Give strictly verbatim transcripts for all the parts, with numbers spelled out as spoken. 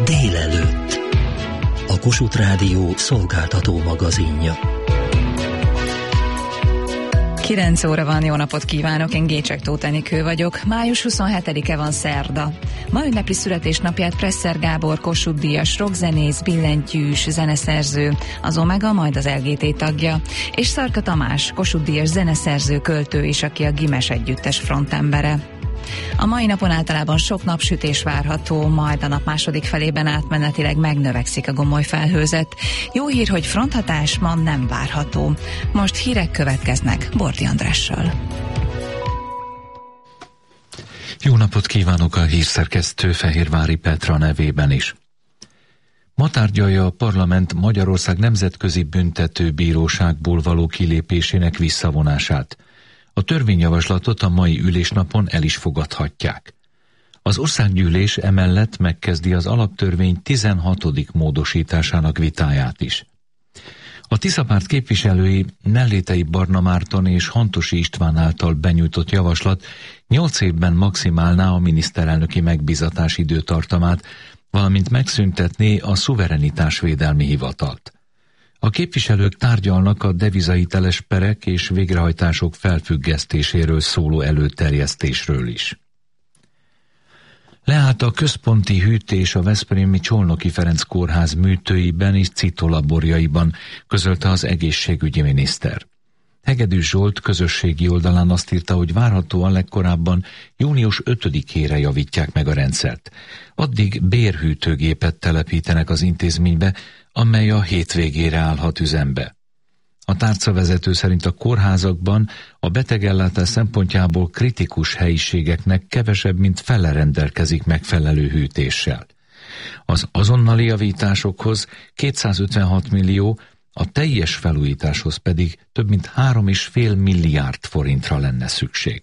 Délelőtt. A Kossuth Rádió szolgáltató magazinja. kilenc óra van, jó napot kívánok, én Gécsek Tóth Enikő vagyok. május huszonhetedike van, szerda. Ma ünnepli születésnapját Presser Gábor, Kossuth-díjas rockzenész, billentyűs, zeneszerző, az Omega, majd az el gé té tagja, és Szarka Tamás, Kossuth-díjas zeneszerző, költő is, aki a Gimes együttes frontembere. A mai napon általában sok napsütés várható, majd a nap második felében átmenetileg megnövekszik a gomoly felhőzet. Jó hír, hogy fronthatás ma nem várható. Most hírek következnek Bordi Andrással. Jó napot kívánok a hírszerkesztő Fehérvári Petra nevében is. Ma tárgyalja a parlament Magyarország Nemzetközi Büntetőbíróságból való kilépésének visszavonását. A törvényjavaslatot a mai ülésnapon el is fogadhatják. Az országgyűlés emellett megkezdi az alaptörvény tizenhatodik módosításának vitáját is. A Tiszapárt képviselői Nellétei Barna Márton és Hantosi István által benyújtott javaslat nyolc évben maximálná a miniszterelnöki megbízatás időtartamát, valamint megszüntetné a szuverenitásvédelmi hivatalt. A képviselők tárgyalnak a devizahiteles perek és végrehajtások felfüggesztéséről szóló előterjesztésről is. Leállt a központi hűtés a veszprémi Csolnoki Ferenc kórház műtőiben és citolaborjaiban, közölte az egészségügyi miniszter. Hegedűs Zsolt közösségi oldalán azt írta, hogy várhatóan legkorábban június ötödikére javítják meg a rendszert. Addig bérhűtőgépet telepítenek az intézménybe, amely a hétvégére állhat üzembe. A tárcavezető szerint a kórházakban a betegellátás szempontjából kritikus helyiségeknek kevesebb, mint fele rendelkezik megfelelő hűtéssel. Az azonnali javításokhoz kétszázötvenhat millió, a teljes felújításhoz pedig több mint három és fél milliárd forintra lenne szükség.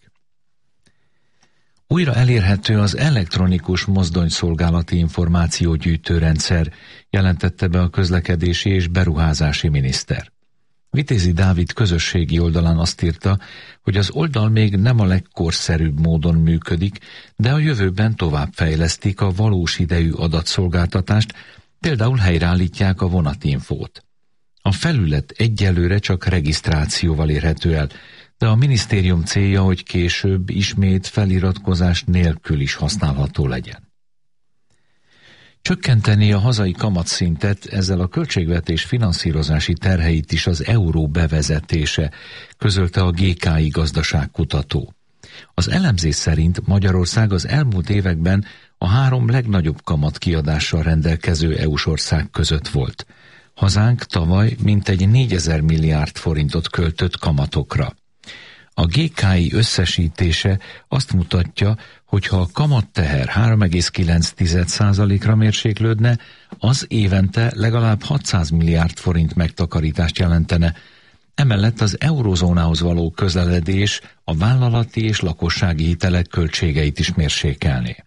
Újra elérhető az elektronikus mozdonyszolgálati információgyűjtőrendszer, jelentette be a közlekedési és beruházási miniszter. Vitézi Dávid közösségi oldalán azt írta, hogy az oldal még nem a legkorszerűbb módon működik, de a jövőben továbbfejlesztik a valós idejű adatszolgáltatást, például helyreállítják a vonatinfót. A felület egyelőre csak regisztrációval érhető el, de a minisztérium célja, hogy később ismét feliratkozás nélkül is használható legyen. Csökkenteni a hazai kamatszintet, ezzel a költségvetés finanszírozási terheit is az euró bevezetése, közölte a gé ká i gazdaságkutató. Az elemzés szerint Magyarország az elmúlt években a három legnagyobb kamatkiadással rendelkező é u-s ország között volt. Hazánk tavaly mintegy négyezer milliárd forintot költött kamatokra. A gé ká i összesítése azt mutatja, hogy ha a kamatteher három egész kilenc százalékra mérséklődne, az évente legalább hatszáz milliárd forint megtakarítást jelentene. Emellett az eurózónához való közeledés a vállalati és lakossági hitelek költségeit is mérsékelné.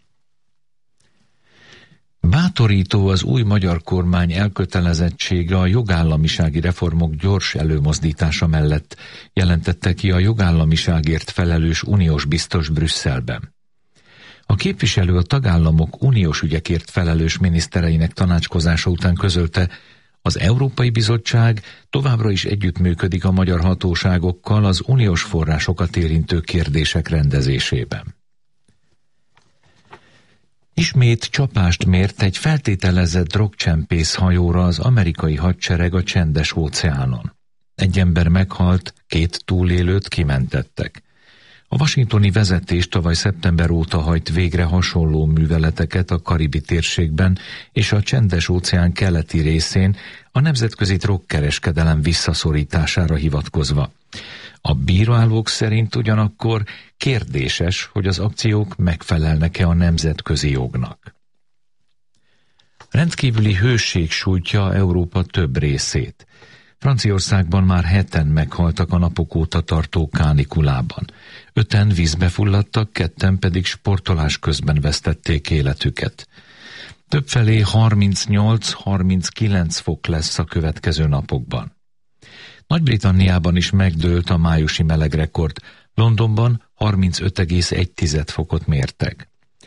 Bátorító az új magyar kormány elkötelezettsége a jogállamisági reformok gyors előmozdítása mellett, jelentette ki a jogállamiságért felelős uniós biztos Brüsszelben. A képviselő a tagállamok uniós ügyekért felelős minisztereinek tanácskozása után közölte, az Európai Bizottság továbbra is együttműködik a magyar hatóságokkal az uniós forrásokat érintő kérdések rendezésében. Ismét csapást mért egy feltételezett drogcsempész hajóra az amerikai hadsereg a Csendes-óceánon. Egy ember meghalt, két túlélőt kimentettek. A washingtoni vezetés tavaly szeptember óta hajt végre hasonló műveleteket a karibi térségben és a Csendes-óceán keleti részén a nemzetközi drogkereskedelem visszaszorítására hivatkozva. A bírálók szerint ugyanakkor kérdéses, hogy az akciók megfelelnek-e a nemzetközi jognak. Rendkívüli hőség sújtja Európa több részét. Franciaországban már heten meghaltak a napok óta tartó kánikulában. Öten vízbe fulladtak, ketten pedig sportolás közben vesztették életüket. Többfelé harmincnyolc-harminckilenc fok lesz a következő napokban. Nagy-Britanniában is megdőlt a májusi melegrekord, Londonban harmincöt egész egy fokot mértek.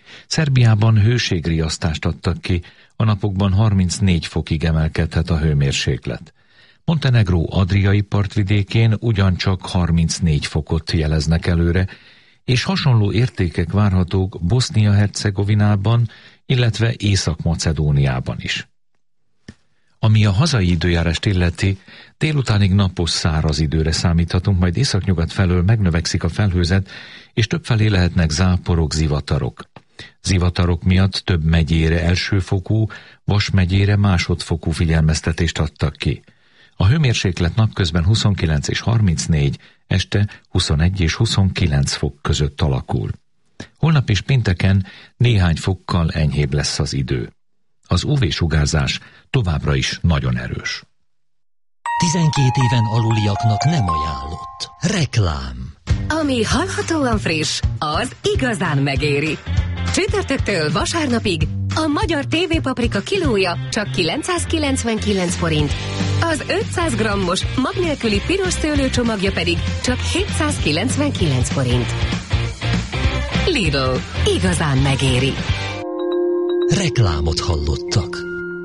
Szerbiában hőségriasztást adtak ki, a napokban harmincnégy fokig emelkedhet a hőmérséklet. Montenegró adriai partvidékén ugyancsak harmincnégy fokot jeleznek előre, és hasonló értékek várhatók Bosznia-Hercegovinában, illetve Észak-Macedóniában is. Ami a hazai időjárást illeti, délutánig napos száraz időre számíthatunk, majd északnyugat felől megnövekszik a felhőzet, és többfelé lehetnek záporok, zivatarok. Zivatarok miatt több megyére elsőfokú, Vas megyére másodfokú figyelmeztetést adtak ki. A hőmérséklet napközben huszonkilenc és harmincnégy, este huszonegy és huszonkilenc fok között alakul. Holnap és pénteken néhány fokkal enyhébb lesz az idő. Az ú vé-sugárzás továbbra is nagyon erős. tizenkét éven aluliaknak nem ajánlott. Reklám. Ami hallhatóan friss, az igazán megéri. Csütörtöktől vasárnapig a magyar tévépaprika kilója csak kilencszázkilencvenkilenc forint, az ötszáz grammos mag nélküli piros szőlőcsomagja pedig csak hétszázkilencvenkilenc forint. Lidl, igazán megéri. Reklámot hallottak.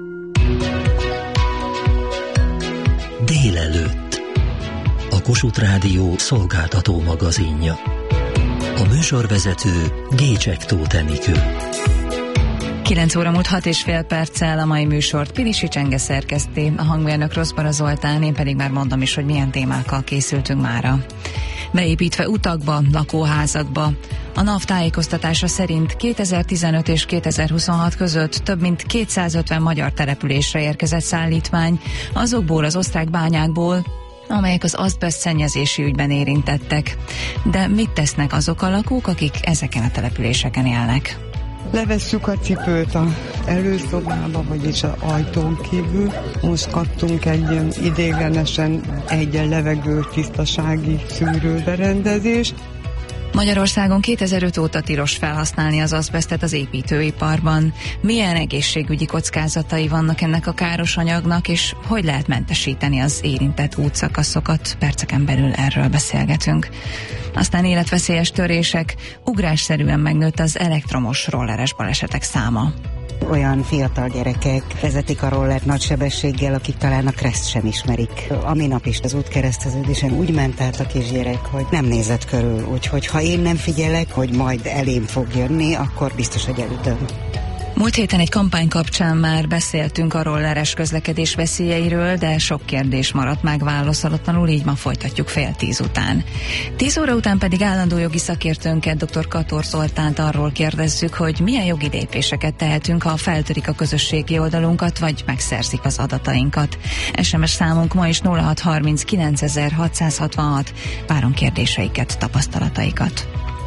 Délelőtt. A Kossuth Rádió szolgáltató magazinja. A műsorvezető Gécsek Tóth Enikő. kilenc óra múlt hat és fél perccel a mai műsort Pilisi Csenge szerkeszti, a hangmérnök Rosszbara Zoltán, én pedig már mondom is, hogy milyen témákkal készültünk mára. Beépítve utakba, lakóházakba. A NAV tájékoztatása szerint kétezer-tizenöt és kétezer-huszonhat között több mint kétszázötven magyar településre érkezett szállítmány, azokból az osztrák bányákból, amelyek az azbeszt szennyezési ügyben érintettek. De mit tesznek azok a lakók, akik ezeken a településeken élnek? Levesszük a cipőt az előszobába, vagyis az ajtón kívül. Most kaptunk egy ilyen idéglenesen egy levegő tisztasági szűrőberendezést. Magyarországon kétezer-öt óta tilos felhasználni az azbesztet az építőiparban. Milyen egészségügyi kockázatai vannak ennek a káros anyagnak, és hogy lehet mentesíteni az érintett útszakaszokat? Perceken belül erről beszélgetünk. Aztán életveszélyes törések, ugrásszerűen megnőtt az elektromos rolleres balesetek száma. Olyan fiatal gyerekek vezetik a rollert nagy sebességgel, akik talán a kereszt sem ismerik. A minap is az útkereszteződésen úgy ment át a kisgyerek, hogy nem nézett körül. Úgyhogy ha én nem figyelek, hogy majd elém fog jönni, akkor biztos, hogy elütöm. Múlt héten egy kampány kapcsán már beszéltünk a rolleres közlekedés veszélyeiről, de sok kérdés maradt megválaszolatlanul, így ma folytatjuk fél tíz után. Tíz óra után pedig állandó jogi szakértőnket, dr. Kator Zoltánt arról kérdezzük, hogy milyen jogi lépéseket tehetünk, ha feltörik a közösségi oldalunkat, vagy megszerzik az adatainkat. es em es számunk ma is nulla hat harminc kilencezer-hatszázhatvanhat. Várom kérdéseiket, tapasztalataikat.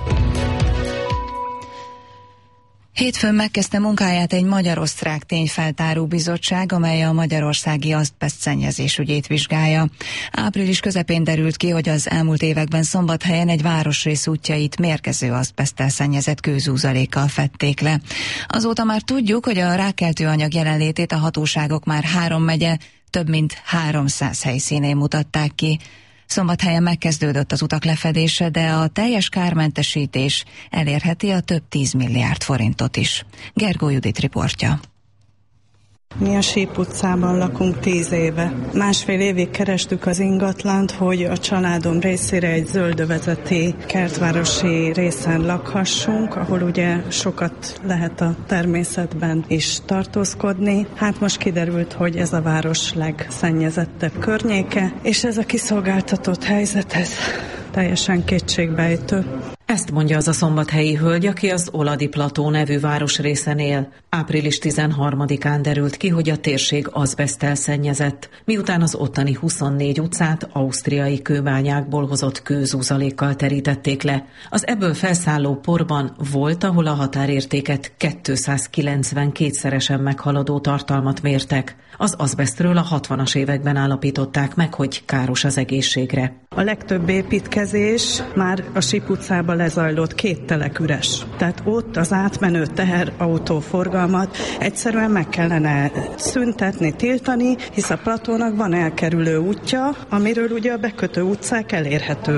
Hétfőn megkezdte munkáját egy magyar-osztrák tényfeltáró bizottság, amely a magyarországi azbesztszennyezés ügyét vizsgálja. Április közepén derült ki, hogy az elmúlt években Szombathelyen egy városrész útjait mérgező azbeszttel szennyezett kőzúzalékkal fedték le. Azóta már tudjuk, hogy a rákkeltő anyag jelenlétét a hatóságok már három megye, több mint háromszáz helyszínén mutatták ki. Szombathelyen megkezdődött az utak lefedése, de a teljes kármentesítés elérheti a több tíz milliárd forintot is. Gergó Judit riportja. Mi a Síp utcában lakunk tíz éve. Másfél évig kerestük az ingatlant, hogy a családom részére egy zöldövezeti kertvárosi részen lakhassunk, ahol ugye sokat lehet a természetben is tartózkodni. Hát most kiderült, hogy ez a város legszennyezettebb környéke, és ez a kiszolgáltatott helyzet, ez teljesen kétségbejtő. Ezt mondja az a szombathelyi hölgy, aki az Oladi Plató nevű városrészen él. április tizenharmadikán derült ki, hogy a térség azbeszttel szennyezett, miután az ottani huszonnégy utcát ausztriai kőbányákból hozott kőzúzalékkal terítették le. Az ebből felszálló porban volt, ahol a határértéket kétszázkilencvenkétszeresen meghaladó tartalmat mértek. Az azbesztről a hatvanas években állapították meg, hogy káros az egészségre. A legtöbb építkezés már a Síp utcában lezajlott, két telek üres. Tehát ott az átmenő teherautóforgalmat egyszerűen meg kellene szüntetni, tiltani, hisz a Platónak van elkerülő útja, amiről ugye a bekötő utcák elérhetőek.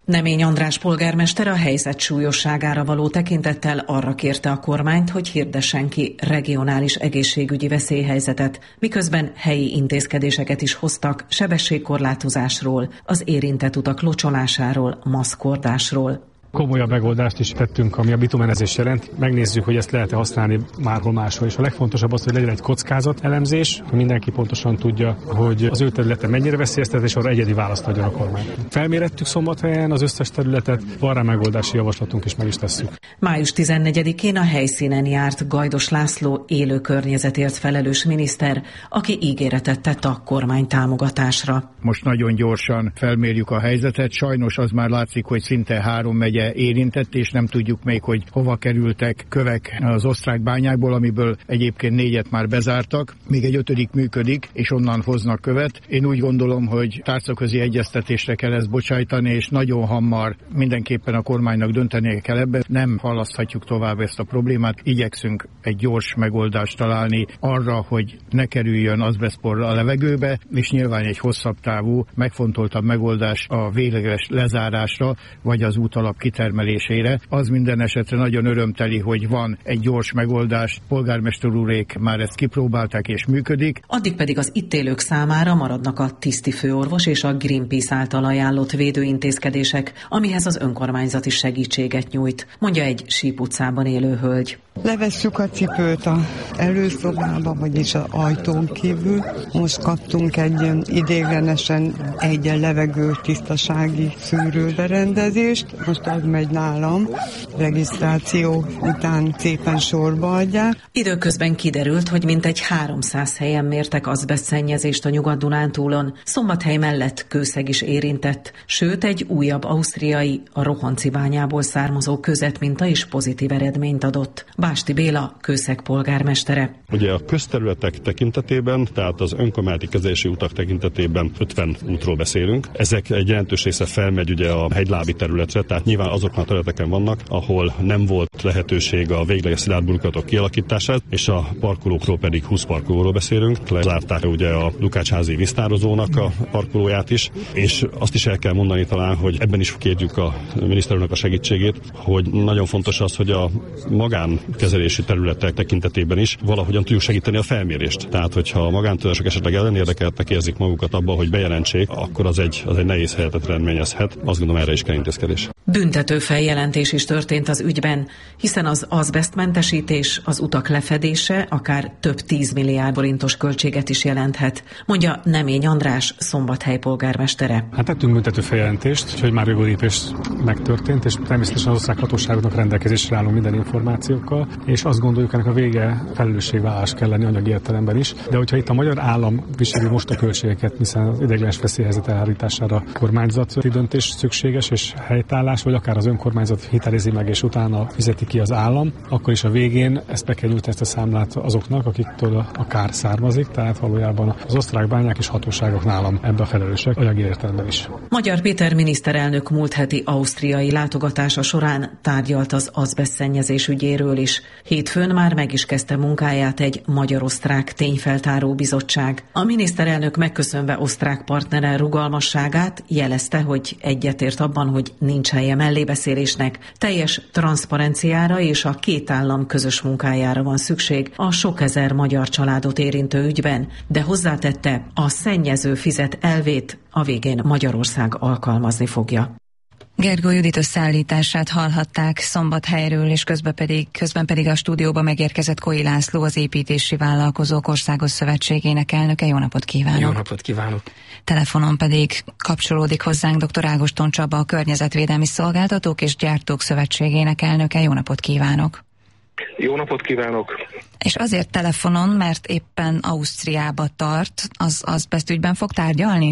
Nemény András polgármester a helyzet súlyosságára való tekintettel arra kérte a kormányt, hogy hirdessen ki regionális egészségügyi veszélyhelyzetet, miközben helyi intézkedéseket is hoztak sebességkorlátozásról, az érintett utak locsolásáról, maszkordásról. Komolyabb megoldást is tettünk, ami a bitumenezés jelent. Megnézzük, hogy ezt lehet-e használni márhol máshol. És a legfontosabb az, hogy legyen egy kockázat elemzés, hogy mindenki pontosan tudja, hogy az ő területe mennyire veszélyeztetett, és arra egyedi választ adjon a kormány. Felmérettük Szombathelyen az összes területet, van rá megoldási javaslatunk, és meg is tesszük. május tizennegyedikén a helyszínen járt Gajdos László élő környezetért felelős miniszter, aki ígéretet tett a kormány támogatásra. Most nagyon gyorsan felmérjük a helyzetet, sajnos az már látszik, hogy szinte három megye érintett, és nem tudjuk még, hogy hova kerültek kövek az osztrák bányákból, amiből egyébként négyet már bezártak, még egy ötödik működik, és onnan hoznak követ. Én úgy gondolom, hogy tárcaközi egyeztetésre kell ezt bocsájtani, és nagyon hamar mindenképpen a kormánynak döntenie kell ebben. Nem halaszthatjuk tovább ezt a problémát, igyekszünk egy gyors megoldást találni arra, hogy ne kerüljön azbesztpor a levegőbe, és nyilván egy hosszabb távú, megfontoltabb megoldás a végleges lezárásra, vagy az útalap kitermelésére. Az minden esetre nagyon örömteli, hogy van egy gyors megoldás, polgármester úrék már ezt kipróbálták és működik. Addig pedig az itt élők számára maradnak a tiszti főorvos és a Greenpeace által ajánlott védőintézkedések, amihez az önkormányzat is segítséget nyújt, mondja egy Síp utcában élő hölgy. Levesszük a cipőt az előszobába, vagyis az ajtón kívül. Most kaptunk egy idéglenesen egy levegő tisztasági szűrőberendezést. Most az megy nálam. Regisztráció után szépen sorba adják. Időközben kiderült, hogy mintegy háromszáz helyen mértek azbesztszennyezést a Nyugat-Dunántúlon. Szombathely mellett Kőszeg is érintett, sőt egy újabb ausztriai, a Rohanci bányából származó közetminta is pozitív eredményt adott. Básti Béla, Kőszeg polgármestere. Ugye a közterületek tekintetében, tehát az önkormányzati kezelési utak tekintetében ötven útról beszélünk. Ezek egy jelentős része felmegy ugye a hegylábi területre, tehát nyilván azoknak a területeken vannak, ahol nem volt lehetőség a végleges szilárd burkolatok kialakítását, és a parkolókról pedig húsz parkolóról beszélünk. Lezárták ugye a Lukácsházi víztározónak a parkolóját is, és azt is el kell mondani talán, hogy ebben is kérjük a miniszter úrnak a segítségét, hogy nagyon fontos az, hogy a magánkezelési területek tekintetében is valahogyan tudjuk segíteni a felmérést. Tehát, hogyha a magántulajdonosok esetleg ellenérdekeltek érzik magukat abban, hogy bejelentsék, akkor az egy, az egy nehéz helyzetet eredményezhet. Azt gondolom, erre is kell intézkedés. Büntető feljelentés is történt az ügyben, hiszen az azbesztmentesítés, az utak lefedése akár több tíz milliárd forintos költséget is jelenthet, mondja Nemény András, Szombathely polgármestere. Hát tettünk büntető feljelentést, úgyhogy már jogolépés megtörtént, és természetesen az osztrák hatóságoknak rendelkezésre állunk minden információkkal, és azt gondoljuk, ennek a vége felelősségvállalás kell lenni anyagi értelemben is, de hogyha itt a magyar állam viseli most a költségeket, hiszen az ideiglenes veszélyhelyzet elhárítására kormányzati döntés szükséges és helytállás, vagy akár az önkormányzat hitelézi meg, és utána fizeti ki az állam, akkor is a végén ezt be kell nyújtani, ezt a számlát azoknak, akiktől a kár származik, tehát valójában az osztrák bányák és hatóságok nálam ebbe a felelősek anyagi értelemben is. Magyar Péter miniszterelnök múlt heti ausztriai látogatása során tárgyalt az azbesztszennyezés ügyéről is. Hétfőn már meg is kezdte munkáját egy magyar-osztrák tényfeltáró bizottság. A miniszterelnök megköszönve osztrák partnere rugalmasságát jelezte, hogy egyetért abban, hogy nincs helye mellébeszélésnek, teljes transzparenciára és a két állam közös munkájára van szükség a sok ezer magyar családot érintő ügyben, de hozzátette, a szennyező fizet elvét a végén Magyarország alkalmazni fogja. Gergó Judit összeállítását hallhatták Szombathelyről, és közben pedig, közben pedig a stúdióba megérkezett Koi László, az Építési Vállalkozók Országos Szövetségének elnöke. Jó napot kívánok! Jó napot kívánok! Telefonon pedig kapcsolódik hozzánk dr. Ágoston Csaba, a Környezetvédelmi Szolgáltatók és Gyártók Szövetségének elnöke. Jó napot kívánok! Jó napot kívánok! És azért telefonon, mert éppen Ausztriába tart, az azbeszt ügyben fog tárgyalni?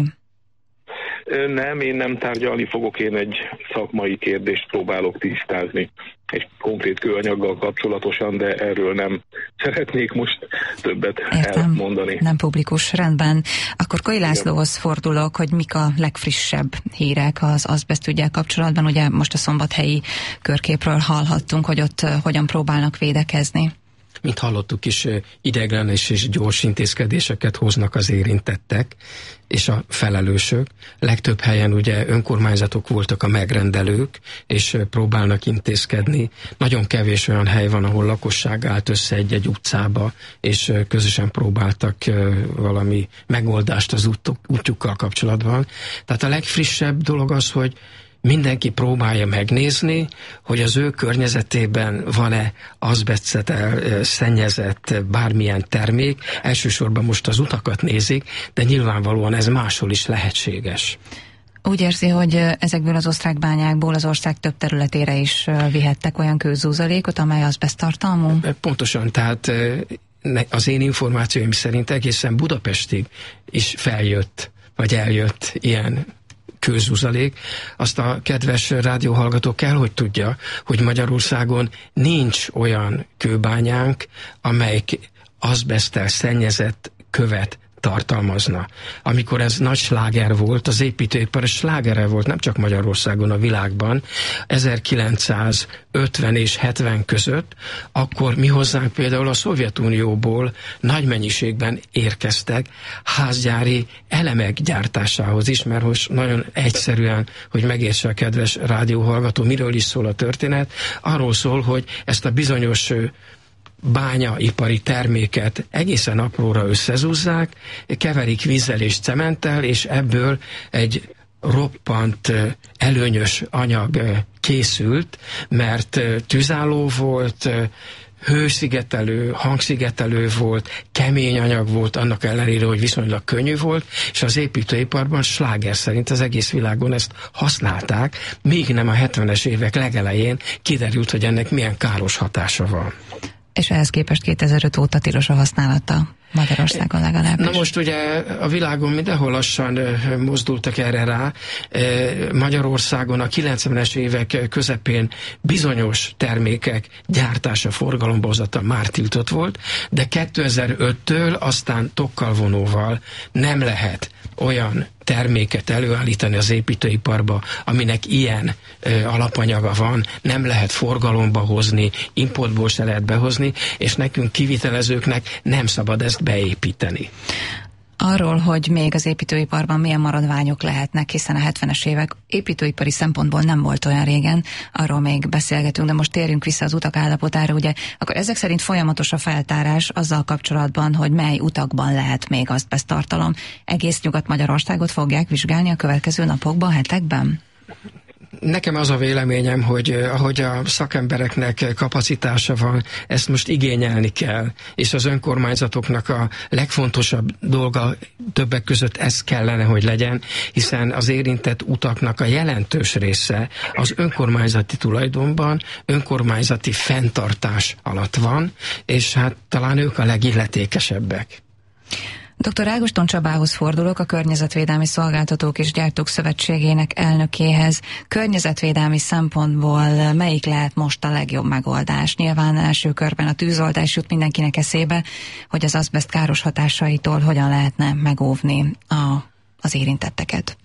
Nem, én nem tárgyalni fogok, én egy szakmai kérdést próbálok tisztázni egy konkrét kőanyaggal kapcsolatosan, de erről nem szeretnék most többet Értem. elmondani. Nem publikus, rendben. Akkor Koi Lászlóhoz fordulok, hogy mik a legfrissebb hírek az azbeszt üggyel kapcsolatban. Ugye most a szombathelyi körképről hallhattunk, hogy ott hogyan próbálnak védekezni. Mint hallottuk is, ideiglenes és gyors intézkedéseket hoznak az érintettek és a felelősök. Legtöbb helyen ugye önkormányzatok voltak a megrendelők, és próbálnak intézkedni. Nagyon kevés olyan hely van, ahol lakosság állt össze egy-egy utcába, és közösen próbáltak valami megoldást az útuk, útjukkal kapcsolatban. Tehát a legfrissebb dolog az, hogy mindenki próbálja megnézni, hogy az ő környezetében van-e azbeszttel szennyezett bármilyen termék. Elsősorban most az utakat nézik, de nyilvánvalóan ez máshol is lehetséges. Úgy érzi, hogy ezekből az osztrák bányákból az ország több területére is vihettek olyan kőzúzalékot, amely azbeszttartalmú? Pontosan, tehát az én információim szerint egészen Budapestig is feljött, vagy eljött ilyen kőzúzalék. Azt a kedves rádióhallgató kell, hogy tudja, hogy Magyarországon nincs olyan kőbányánk, amelyik azbeszttel szennyezett követ tartalmazna. Amikor ez nagy sláger volt, az építőipar slágere volt nem csak Magyarországon, a világban, ezerkilencszázötven és hetven között, akkor mi hozzánk például a Szovjetunióból nagy mennyiségben érkeztek házgyári elemek gyártásához is, mert most nagyon egyszerűen, hogy megértse a kedves rádióhallgató, miről is szól a történet, arról szól, hogy ezt a bizonyos bányaipari terméket egészen apróra összezúzzák, keverik vízzel és cementtel, és ebből egy roppant előnyös anyag készült, mert tüzálló volt, hőszigetelő, hangszigetelő volt, kemény anyag volt, annak ellenére, hogy viszonylag könnyű volt, és az építőiparban sláger szerint az egész világon ezt használták, míg nem a hetvenes évek legelején kiderült, hogy ennek milyen káros hatása van. És ehhez képest kétezer-öt óta tilos a használata Magyarországon legalábbis. Na most ugye a világon mindenhol lassan mozdultak erre rá. Magyarországon a kilencvenes évek közepén bizonyos termékek gyártása, forgalomba hozata már tiltott volt, de kétezer-öttől aztán tokkal vonóval nem lehet olyan terméket előállítani az építőiparba, aminek ilyen ö, alapanyaga van, nem lehet forgalomba hozni, importból se lehet behozni, és nekünk kivitelezőknek nem szabad ezt beépíteni. Arról, hogy még az építőiparban milyen maradványok lehetnek, hiszen a hetvenes évek építőipari szempontból nem volt olyan régen, arról még beszélgetünk, de most térjünk vissza az utak állapotára, ugye, akkor ezek szerint folyamatos a feltárás azzal kapcsolatban, hogy mely utakban lehet még azbeszttartalom. Egész Nyugat-Magyarországot fogják vizsgálni a következő napokban, hetekben? Nekem az a véleményem, hogy ahogy a szakembereknek kapacitása van, ezt most igényelni kell, és az önkormányzatoknak a legfontosabb dolga többek között ez kellene, hogy legyen, hiszen az érintett utaknak a jelentős része az önkormányzati tulajdonban, önkormányzati fenntartás alatt van, és hát talán ők a legilletékesebbek. doktor Ágoston Csabához fordulok, a Környezetvédelmi Szolgáltatók és Gyártók Szövetségének elnökéhez. Környezetvédelmi szempontból melyik lehet most a legjobb megoldás? Nyilván első körben a tűzoldás jut mindenkinek eszébe, hogy az azbeszt káros hatásaitól hogyan lehetne megóvni a, az érintetteket.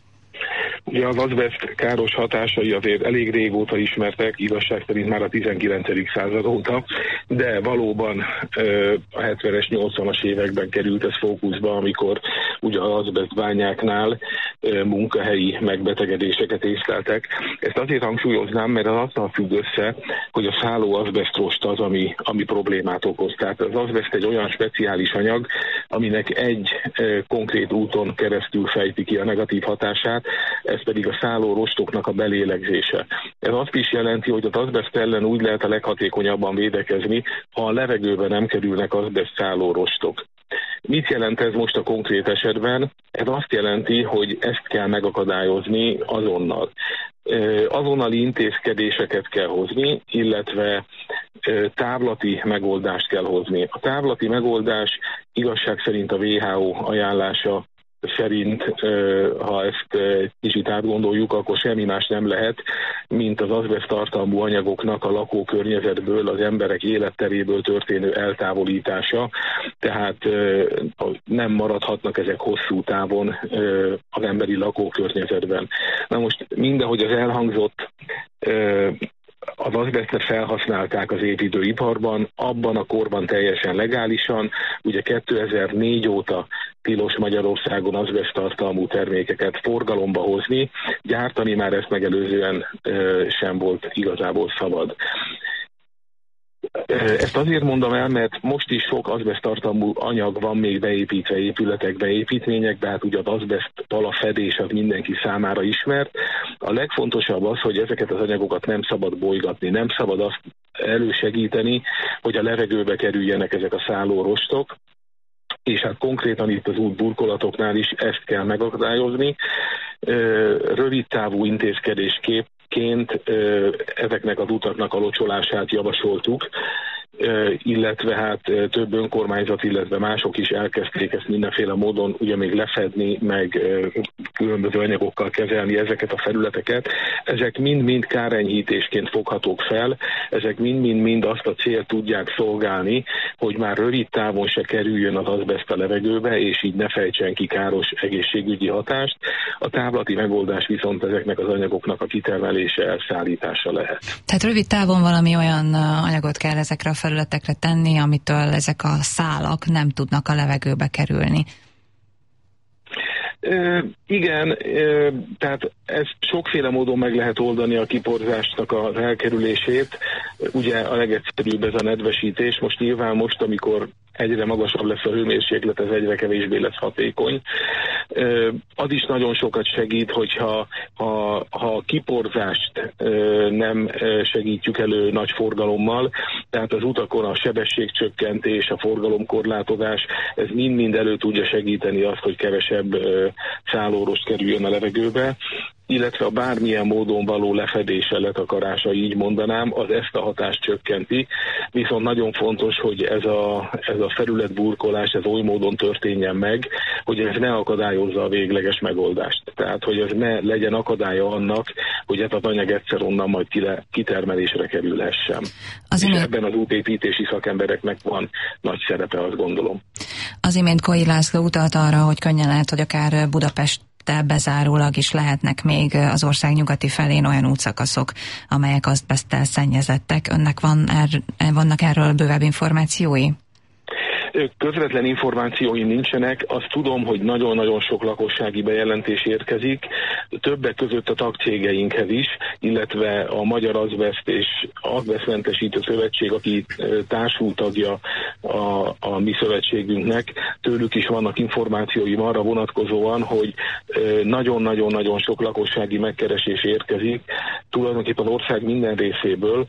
Ugye az azbeszt káros hatásai azért elég régóta ismertek, igazság szerint már a tizenkilencedik század óta, de valóban a hetvenes, nyolcvanas években került ez fókuszba, amikor ugye az azbeszt bányáknál munkahelyi megbetegedéseket észleltek. Ezt azért hangsúlyoznám, mert az azzal függ össze, hogy a szálló azbesztrost az, ami, ami problémát okoz. Tehát az azbeszt egy olyan speciális anyag, aminek egy konkrét úton keresztül fejti ki a negatív hatását, ez pedig a szálló rostoknak a belélegzése. Ez azt is jelenti, hogy az azbeszt ellen úgy lehet a leghatékonyabban védekezni, ha a levegőben nem kerülnek azbeszt szálló rostok. Mit jelent ez most a konkrét esetben? Ez azt jelenti, hogy ezt kell megakadályozni azonnal. Azonnali intézkedéseket kell hozni, illetve távlati megoldást kell hozni. A távlati megoldás igazság szerint a dupla vé há ó ajánlása szerint, ha ezt kicsit átgondoljuk, akkor semmi más nem lehet, mint az azbeszt tartalmú anyagoknak a lakókörnyezetből, az emberek életteréből történő eltávolítása, tehát nem maradhatnak ezek hosszú távon az emberi lakókörnyezetben. Na most mindenhogy az elhangzott, Az azbesztet felhasználták az építőiparban, abban a korban teljesen legálisan. Ugye kétezer-négy óta tilos Magyarországon azbeszttartalmú termékeket forgalomba hozni, gyártani már ezt megelőzően sem volt igazából szabad. Ezt azért mondom el, mert most is sok azbeszttartalmú anyag van még beépítve épületekbe, építményekbe, hát ugye az azbeszt talafedés az mindenki számára ismert. A legfontosabb az, hogy ezeket az anyagokat nem szabad bolygatni, nem szabad azt elősegíteni, hogy a levegőbe kerüljenek ezek a szállórostok, és hát konkrétan itt az útburkolatoknál is ezt kell megakadályozni. Rövid távú intézkedésképp ként ezeknek az utaknak a locsolását javasoltuk, illetve hát több önkormányzat, illetve mások is elkezdték ezt mindenféle módon ugye még lefedni, meg különböző anyagokkal kezelni ezeket a felületeket. Ezek mind-mind kárenyhítésként foghatók fel, ezek mind-mind-mind azt a célt tudják szolgálni, hogy már rövid távon se kerüljön az azbeszt a levegőbe, és így ne fejtsen ki káros egészségügyi hatást. A távlati megoldás viszont ezeknek az anyagoknak a kitermelése, elszállítása lehet. Tehát rövid távon valami olyan anyagot kell ezekre a felületekre tenni, amitől ezek a szálak nem tudnak a levegőbe kerülni. E, igen, e, tehát ezt sokféle módon meg lehet oldani a kiporzásnak az elkerülését. Ugye a legegyszerűbb ez a nedvesítés. Most nyilván most, amikor egyre magasabb lesz a hőmérséklet, ez egyre kevésbé lesz hatékony. Az is nagyon sokat segít, hogyha ha, ha a kiporzást nem segítjük elő nagy forgalommal, tehát az utakon a sebességcsökkentés, a forgalomkorlátozás, ez mind-mind elő tudja segíteni azt, hogy kevesebb szállórost kerüljön a levegőbe, illetve a bármilyen módon való lefedése, letakarása, így mondanám, az ezt a hatást csökkenti. Viszont nagyon fontos, hogy ez a, ez a felületburkolás, ez oly módon történjen meg, hogy ez ne akadályozza a végleges megoldást. Tehát, hogy ez ne legyen akadálya annak, hogy ez az anyag egyszer onnan majd kitermelésre kerülhessen. Az És imént... ebben az útépítési szakembereknek van nagy szerepe, azt gondolom. Az imént Kollai László utalt arra, hogy könnyen lehet, hogy akár Budapest bezárólag is lehetnek még az ország nyugati felén olyan útszakaszok, amelyek azbeszttel szennyezettek. Önnek van er, vannak erről bővebb információi? Közvetlen információim nincsenek, azt tudom, hogy nagyon-nagyon sok lakossági bejelentés érkezik, többek között a tagcégeinkhez is, illetve a Magyar Azbeszt és Azbesztmentesítő Szövetség, aki társultagja a, a mi szövetségünknek, tőlük is vannak információim arra vonatkozóan, hogy nagyon-nagyon-nagyon sok lakossági megkeresés érkezik, tulajdonképpen az ország minden részéből.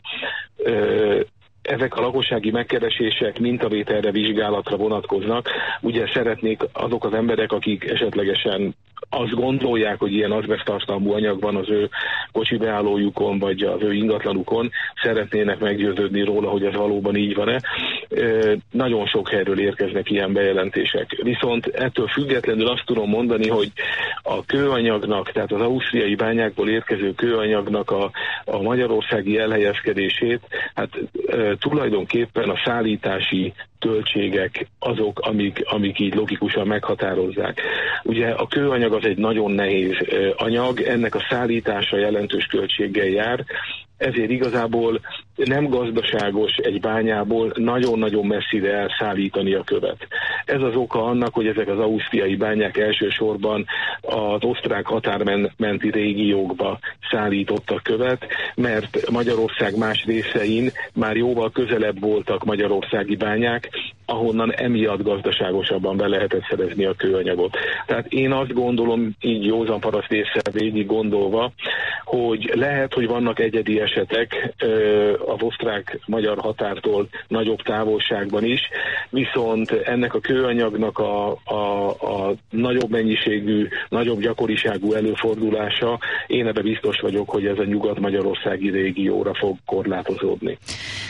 Ezek a lakossági megkeresések mintavételre, vizsgálatra vonatkoznak. Ugye szeretnék azok az emberek, akik esetlegesen azt gondolják, hogy ilyen azbeszttartalmú anyag van az ő kocsi beállójukon, vagy az ő ingatlanukon, szeretnének meggyőződni róla, hogy ez valóban így van-e. E, nagyon sok helyről érkeznek ilyen bejelentések. Viszont ettől függetlenül azt tudom mondani, hogy a kőanyagnak, tehát az ausztriai bányákból érkező kőanyagnak a, a magyarországi elhelyezkedését, hát e, tulajdonképpen a szállítási költségek azok, amik, amik így logikusan meghatározzák. Ugye a kőanyag az egy nagyon nehéz anyag, ennek a szállítása jelentős költséggel jár, ezért igazából nem gazdaságos egy bányából nagyon-nagyon messzire elszállítani a követ. Ez az oka annak, hogy ezek az ausztriai bányák elsősorban az osztrák határmenti régiókba szállítottak követ, mert Magyarország más részein már jóval közelebb voltak magyarországi bányák, ahonnan emiatt gazdaságosabban be lehetett szerezni a kőanyagot. Tehát én azt gondolom, így józan paraszt észre végig gondolva, hogy lehet, hogy vannak egyedi esetek az osztrák-magyar határtól nagyobb távolságban is, viszont ennek a kőanyagnak a, a, a nagyobb mennyiségű, nagyobb gyakoriságú előfordulása, én ebben biztos vagyok, hogy ez a nyugat-magyarországi régióra fog korlátozódni.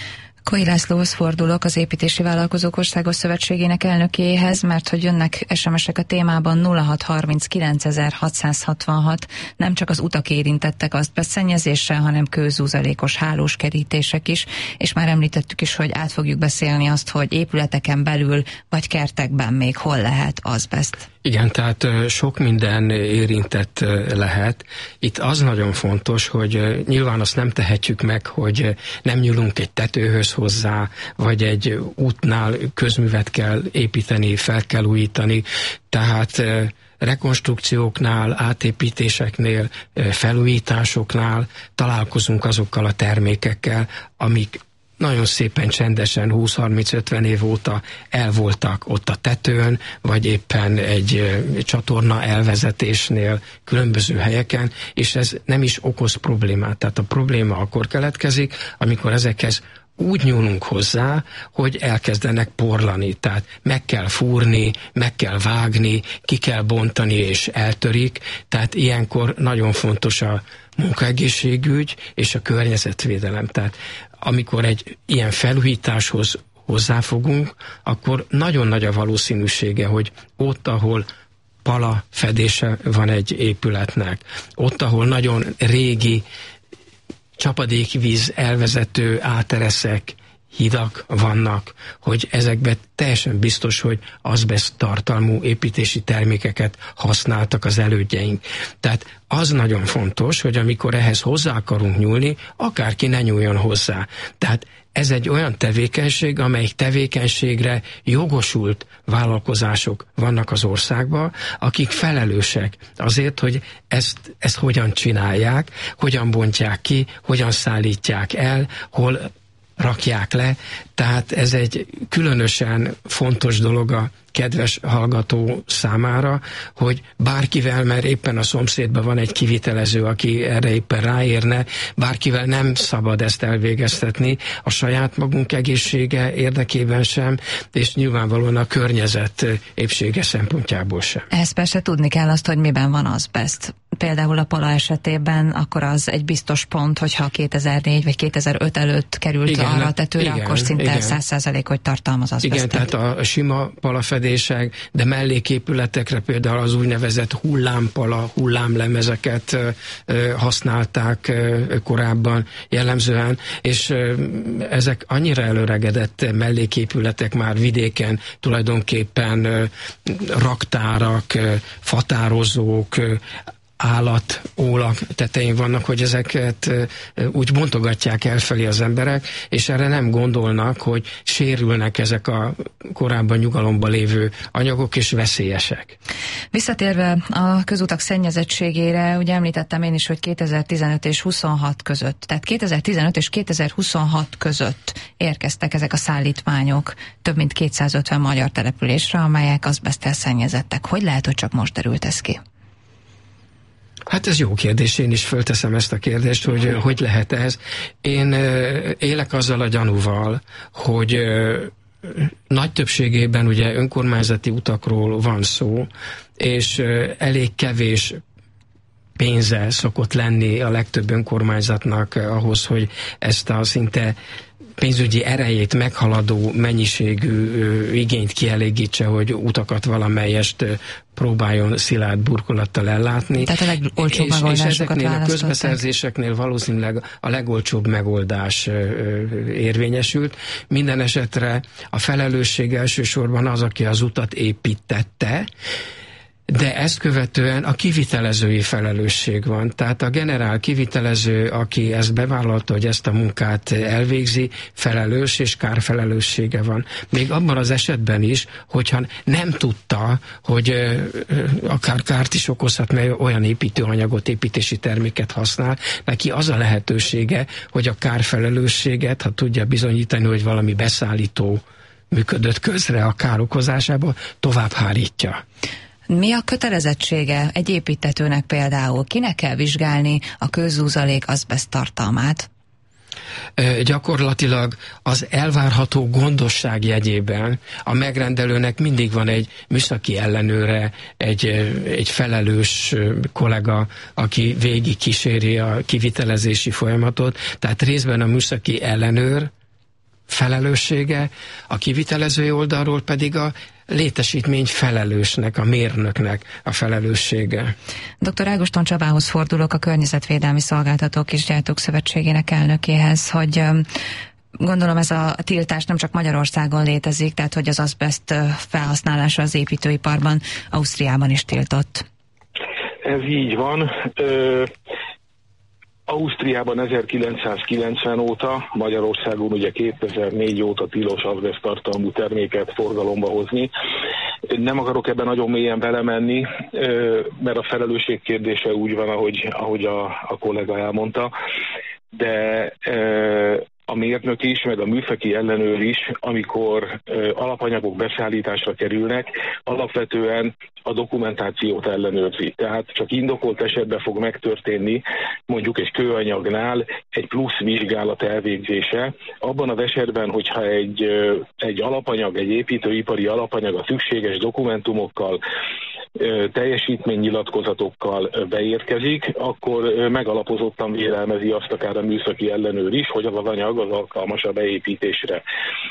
Koi Lászlóhoz fordulok, az Építési Vállalkozók Országos Szövetségének elnökéhez, mert hogy jönnek es em esek a témában nulla hat harminc kilencezer-hatszázhatvanhat. Nem csak az utak érintettek azbesztszennyezéssel, hanem kőzúzalékos hálós kerítések is, és már említettük is, hogy át fogjuk beszélni azt, hogy épületeken belül vagy kertekben még hol lehet azbeszt. Igen, tehát sok minden érintett lehet. Itt az nagyon fontos, hogy nyilván azt nem tehetjük meg, hogy nem nyúlunk egy tetőhöz hozzá, vagy egy útnál közművet kell építeni, fel kell újítani. Tehát rekonstrukcióknál, átépítéseknél, felújításoknál találkozunk azokkal a termékekkel, amik nagyon szépen csendesen húsz-harminc-ötven év óta el voltak ott a tetőn, vagy éppen egy csatorna elvezetésnél különböző helyeken, és ez nem is okoz problémát. Tehát a probléma akkor keletkezik, amikor ezekhez úgy nyúlunk hozzá, hogy elkezdenek porlani, tehát meg kell fúrni, meg kell vágni, ki kell bontani és eltörik, tehát ilyenkor nagyon fontos a munkaegészségügy és a környezetvédelem. Tehát amikor egy ilyen felújításhoz hozzáfogunk, akkor nagyon nagy a valószínűsége, hogy ott, ahol pala fedése van egy épületnek, ott, ahol nagyon régi csapadékvíz elvezető átereszek, hidak vannak, hogy ezekben teljesen biztos, hogy azbeszt tartalmú építési termékeket használtak az elődjeink. Tehát az nagyon fontos, hogy amikor ehhez hozzá akarunk nyúlni, akárki ne nyúljon hozzá. Tehát ez egy olyan tevékenység, amelyik tevékenységre jogosult vállalkozások vannak az országban, akik felelősek azért, hogy ezt, ezt hogyan csinálják, hogyan bontják ki, hogyan szállítják el, hol rakják le, tehát ez egy különösen fontos dolog a kedves hallgató számára, hogy bárkivel, mert éppen a szomszédban van egy kivitelező, aki erre éppen ráérne, bárkivel nem szabad ezt elvégeztetni, a saját magunk egészsége érdekében sem, és nyilvánvalóan a környezet épsége szempontjából sem. Ehhez persze tudni kell azt, hogy miben van azbeszt. Például a pala esetében akkor az egy biztos pont, hogyha kétezer-négy vagy kétezer-öt előtt került igen, arra a tetőre, igen, akkor szinte száz százalék, hogy tartalmaz azbesztet. Igen, tehát a sima palafedések, de melléképületekre például az úgynevezett hullámpala, hullámlemezeket használták korábban jellemzően, és ezek annyira előregedett melléképületek már vidéken, tulajdonképpen raktárak, fatározók, állatólak tetején vannak, hogy ezeket úgy bontogatják elfelé az emberek, és erre nem gondolnak, hogy sérülnek ezek a korábban nyugalomban lévő anyagok, és veszélyesek. Visszatérve a közutak szennyezettségére, ugye említettem én is, hogy kétezer-tizenöt és huszonhat között, tehát kétezer-tizenöt és kétezer-huszonhat között érkeztek ezek a szállítmányok több mint kétszázötven magyar településre, amelyek azbeszttel szennyezettek. Hogy lehet, hogy csak most derült ez ki? Hát ez jó kérdés, én is fölteszem ezt a kérdést, hogy hogy lehet ez. Én élek azzal a gyanúval, hogy nagy többségében ugye önkormányzati utakról van szó, és elég kevés pénze szokott lenni a legtöbb önkormányzatnak ahhoz, hogy ezt a szinte pénzügyi erejét meghaladó mennyiségű ö, igényt kielégítse, hogy utakat valamelyest ö, próbáljon szilárd burkolattal ellátni. Tehát a legolcsóbb és, megoldásokat és ezeknél a választották. közbeszerzéseknél valószínűleg a legolcsóbb megoldás ö, ö, érvényesült. Minden esetre a felelősség elsősorban az, aki az utat építette, de ezt követően a kivitelezői felelősség van. Tehát a generál kivitelező, aki ezt bevállalta, hogy ezt a munkát elvégzi, felelős és kárfelelőssége van. Még abban az esetben is, hogyha nem tudta, hogy akár kárt is okozhat, mert olyan építőanyagot, építési terméket használ, neki az a lehetősége, hogy a kárfelelősséget, ha tudja bizonyítani, hogy valami beszállító működött közre a kár okozásába, tovább hárítja. Mi a kötelezettsége egy építtetőnek például? Kinek kell vizsgálni a kőzúzalék azbeszt tartalmát? E, gyakorlatilag az elvárható gondosság jegyében a megrendelőnek mindig van egy műszaki ellenőre, egy, egy felelős kollega, aki végig kíséri a kivitelezési folyamatot, tehát részben a műszaki ellenőr felelőssége, a kivitelező oldalról pedig a létesítmény felelősnek, a mérnöknek a felelőssége. doktor Ágoston Csabához fordulok, a Környezetvédelmi Szolgáltatók és Gyártók Szövetségének elnökéhez, hogy gondolom ez a tiltás nem csak Magyarországon létezik, tehát hogy az azbest felhasználása az építőiparban Ausztriában is tiltott. Ez így van. Ö, Ausztriában ezerkilencszázkilencven óta, Magyarországon ugye kétezer-négy óta tilos azbest tartalmú terméket forgalomba hozni. Nem akarok ebben nagyon mélyen belemenni, mert a felelősség kérdése úgy van, ahogy, ahogy a, a kollega elmondta, de a mérnök is, meg a műszaki ellenőr is, amikor ö, alapanyagok beszállításra kerülnek, alapvetően a dokumentációt ellenőrzi. Tehát csak indokolt esetben fog megtörténni mondjuk egy kőanyagnál egy plusz vizsgálat elvégzése. Abban az esetben, hogyha egy, ö, egy alapanyag, egy építőipari alapanyag a szükséges dokumentumokkal, teljesítménynyilatkozatokkal beérkezik, akkor megalapozottan vélelmezi azt akár a műszaki ellenőr is, hogy az az anyag az alkalmas a beépítésre.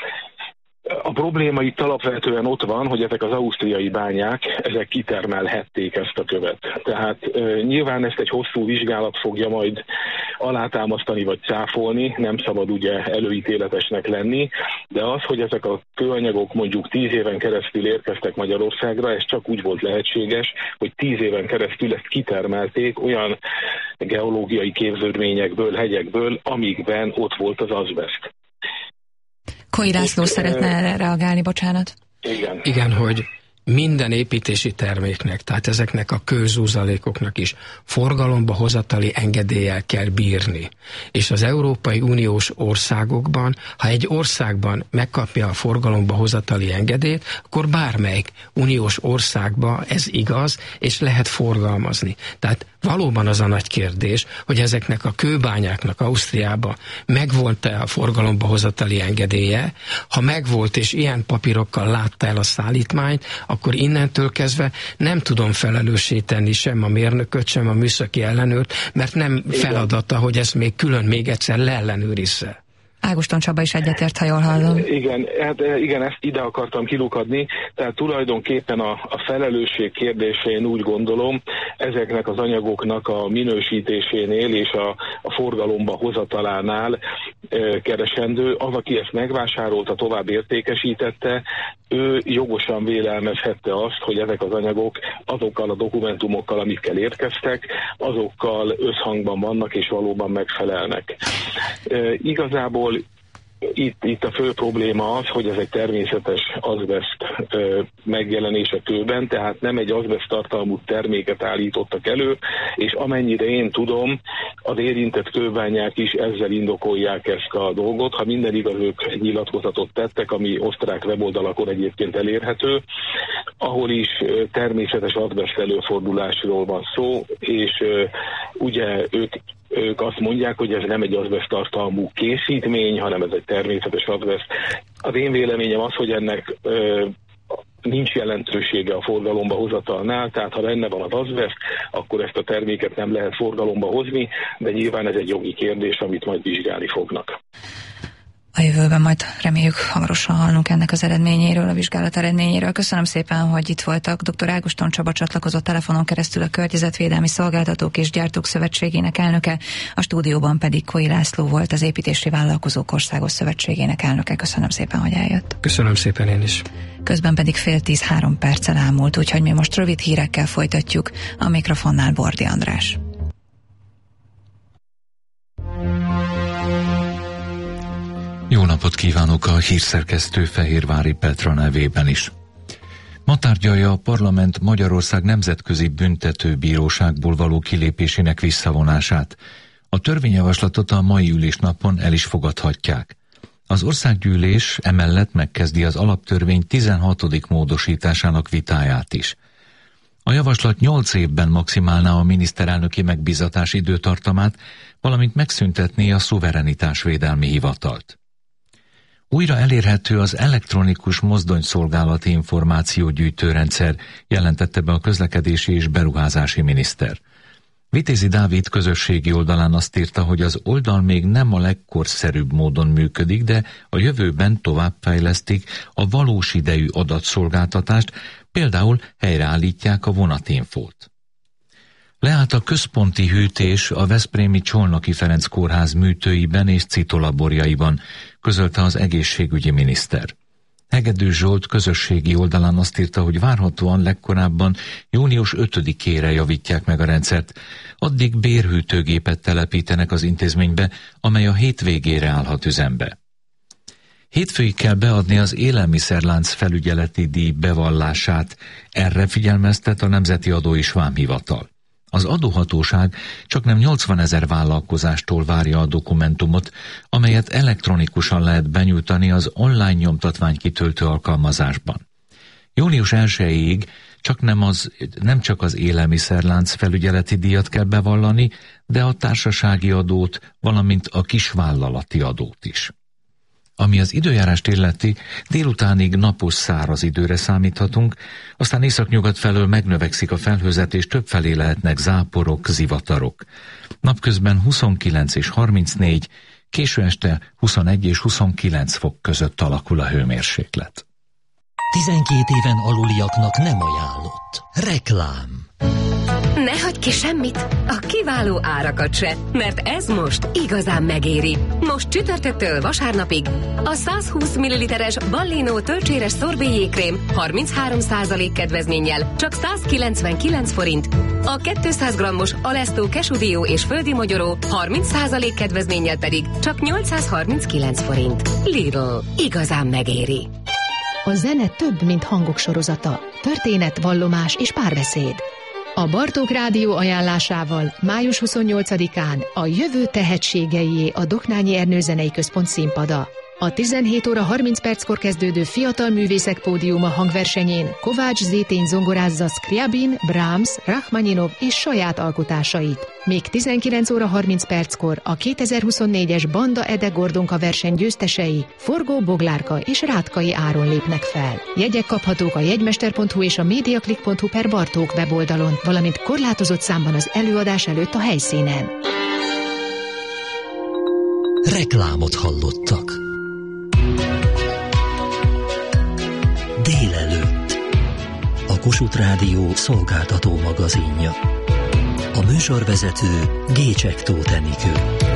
A probléma itt alapvetően ott van, hogy ezek az ausztriai bányák, ezek kitermelhették ezt a követ. Tehát e, nyilván ezt egy hosszú vizsgálat fogja majd alátámasztani vagy cáfolni, nem szabad ugye előítéletesnek lenni, de az, hogy ezek a kőanyagok mondjuk tíz éven keresztül érkeztek Magyarországra, ez csak úgy volt lehetséges, hogy tíz éven keresztül ezt kitermelték olyan geológiai képződményekből, hegyekből, amikben ott volt az azbest. Koi László szeretne erre reagálni, bocsánat. Igen. Igen, hogy minden építési terméknek, tehát ezeknek a kőzúzalékoknak is forgalomba hozatali engedéllyel kell bírni. És az Európai Uniós országokban, ha egy országban megkapja a forgalomba hozatali engedélyt, akkor bármelyik uniós országban ez igaz, és lehet forgalmazni. Tehát valóban az a nagy kérdés, hogy ezeknek a kőbányáknak Ausztriában megvolt-e a forgalomba hozatali engedélye, ha megvolt és ilyen papírokkal látta el a szállítmányt, akkor innentől kezdve nem tudom felelőssé tenni sem a mérnököt, sem a műszaki ellenőrt, mert nem feladata, hogy ezt még külön még egyszer leellenőrizze. Ágoston Csaba is egyetért, ha jól hallom. Igen, hát igen, ezt ide akartam kilukadni, tehát tulajdonképpen a, a felelősség kérdése, én úgy gondolom, ezeknek az anyagoknak a minősítésénél és a, a forgalomba hozatalánál e, keresendő. Az, aki ezt megvásárolta, tovább értékesítette, ő jogosan vélelmezhette azt, hogy ezek az anyagok azokkal a dokumentumokkal, amikkel érkeztek, azokkal összhangban vannak és valóban megfelelnek. E, igazából Itt, itt a fő probléma az, hogy ez egy természetes azbest ö, megjelenés a kőben, tehát nem egy azbest tartalmú terméket állítottak elő, és amennyire én tudom, az érintett kőbányák is ezzel indokolják ezt a dolgot. Ha minden igaz, ők egy nyilatkozatot tettek, ami osztrák weboldalakon egyébként elérhető, ahol is ö, természetes azbest előfordulásról van szó, és ö, ugye ők Ők azt mondják, hogy ez nem egy azbest tartalmú készítmény, hanem ez egy természetes azbest. Az én véleményem az, hogy ennek ö, nincs jelentősége a forgalomba hozatalnál, tehát ha benne van az azbest, akkor ezt a terméket nem lehet forgalomba hozni, de nyilván ez egy jogi kérdés, amit majd vizsgálni fognak. A jövőben majd reméljük hamarosan hallunk ennek az eredményéről, a vizsgálat eredményéről. Köszönöm szépen, hogy itt voltak. doktor Ágoston Csaba csatlakozott telefonon keresztül, a Környezetvédelmi Szolgáltatók és Gyártók Szövetségének elnöke, a stúdióban pedig Koi László volt, az Építési Vállalkozók Országos Szövetségének elnöke. Köszönöm szépen, hogy eljött. Köszönöm szépen én is. Közben pedig fél tíz három perccel elmúlt, úgyhogy mi most rövid hírekkel folytatjuk. A mikrofonnál Bordi András. Jó napot kívánok, a hírszerkesztő Fehérvári Petra nevében is. Ma tárgyalja a parlament Magyarország Nemzetközi Büntetőbíróságból való kilépésének visszavonását. A törvényjavaslatot a mai ülésnapon el is fogadhatják. Az országgyűlés emellett megkezdi az alaptörvény tizenhatodik módosításának vitáját is. A javaslat nyolc évben maximálná a miniszterelnöki megbízatás időtartamát, valamint megszüntetné a szuverenitásvédelmi hivatalt. Újra elérhető az elektronikus mozdonyszolgálati információgyűjtőrendszer, jelentette be a közlekedési és beruházási miniszter. Vitézi Dávid közösségi oldalán azt írta, hogy az oldal még nem a legkorszerűbb módon működik, de a jövőben továbbfejlesztik a valós idejű adatszolgáltatást, például helyreállítják a vonatinfót. Leállt a központi hűtés a veszprémi Csolnoki Ferenc kórház műtőiben és citolaborjaiban, közölte az egészségügyi miniszter. Hegedűs Zsolt közösségi oldalán azt írta, hogy várhatóan legkorábban június ötödikére javítják meg a rendszert, addig bérhűtőgépet telepítenek az intézménybe, amely a hétvégére állhat üzembe. Hétfőig kell beadni az élelmiszerlánc felügyeleti díj bevallását, erre figyelmeztet a Nemzeti Adó és Vámhivatal. Az adóhatóság csaknem nyolcvanezer vállalkozástól várja a dokumentumot, amelyet elektronikusan lehet benyújtani az online nyomtatványkitöltő alkalmazásban. június elsejéig csak nem, az, nem csak az élelmiszerlánc felügyeleti díjat kell bevallani, de a társasági adót, valamint a kisvállalati adót is. Ami az időjárást illeti, délutánig napos száraz időre számíthatunk, aztán északnyugat felől megnövekszik a felhőzet, és többfelé lehetnek záporok, zivatarok. Napközben huszonkilenc és harmincnégy, késő este huszonegy és huszonkilenc fok között alakul a hőmérséklet. tizenkét éven aluliaknak nem ajánlott. Reklám. Ne hagyj ki semmit, a kiváló árakat se, mert ez most igazán megéri. Most csütörtöktől vasárnapig a százhúsz milliliteres Ballino tölcséres szorbéjékrém harminchárom százalék kedvezménnyel csak százkilencvenkilenc forint, a kétszáz grammos Alesto kesudió és földi mogyoró harminc százalék kedvezménnyel pedig csak nyolcszázharminckilenc forint. Lidl, igazán megéri. A zene több, mint hangok sorozata. Történet, vallomás és párbeszéd. A Bartók Rádió ajánlásával május huszonnyolcadikán a jövő tehetségeié a Doknányi Ernő Zenei Központ színpada. A tizenhét óra harminc perckor kezdődő Fiatal Művészek Pódiuma hangversenyén Kovács Zétény zongorázza Scriabin, Brahms, Rachmaninov és saját alkotásait. Még tizenkilenc óra harminc perckor a kétezer-huszonnégyes Banda Ede Gordonka verseny győztesei Forgó Boglárka és Rátkai Áron lépnek fel. Jegyek kaphatók a jegymester pont hu és a mediaclick pont hu per Bartók weboldalon, valamint korlátozott számban az előadás előtt a helyszínen. Reklámot hallottak. Délelőtt. A Kossuth Rádió szolgáltató magazinja. A műsorvezető Gécsek Tóth Enikő.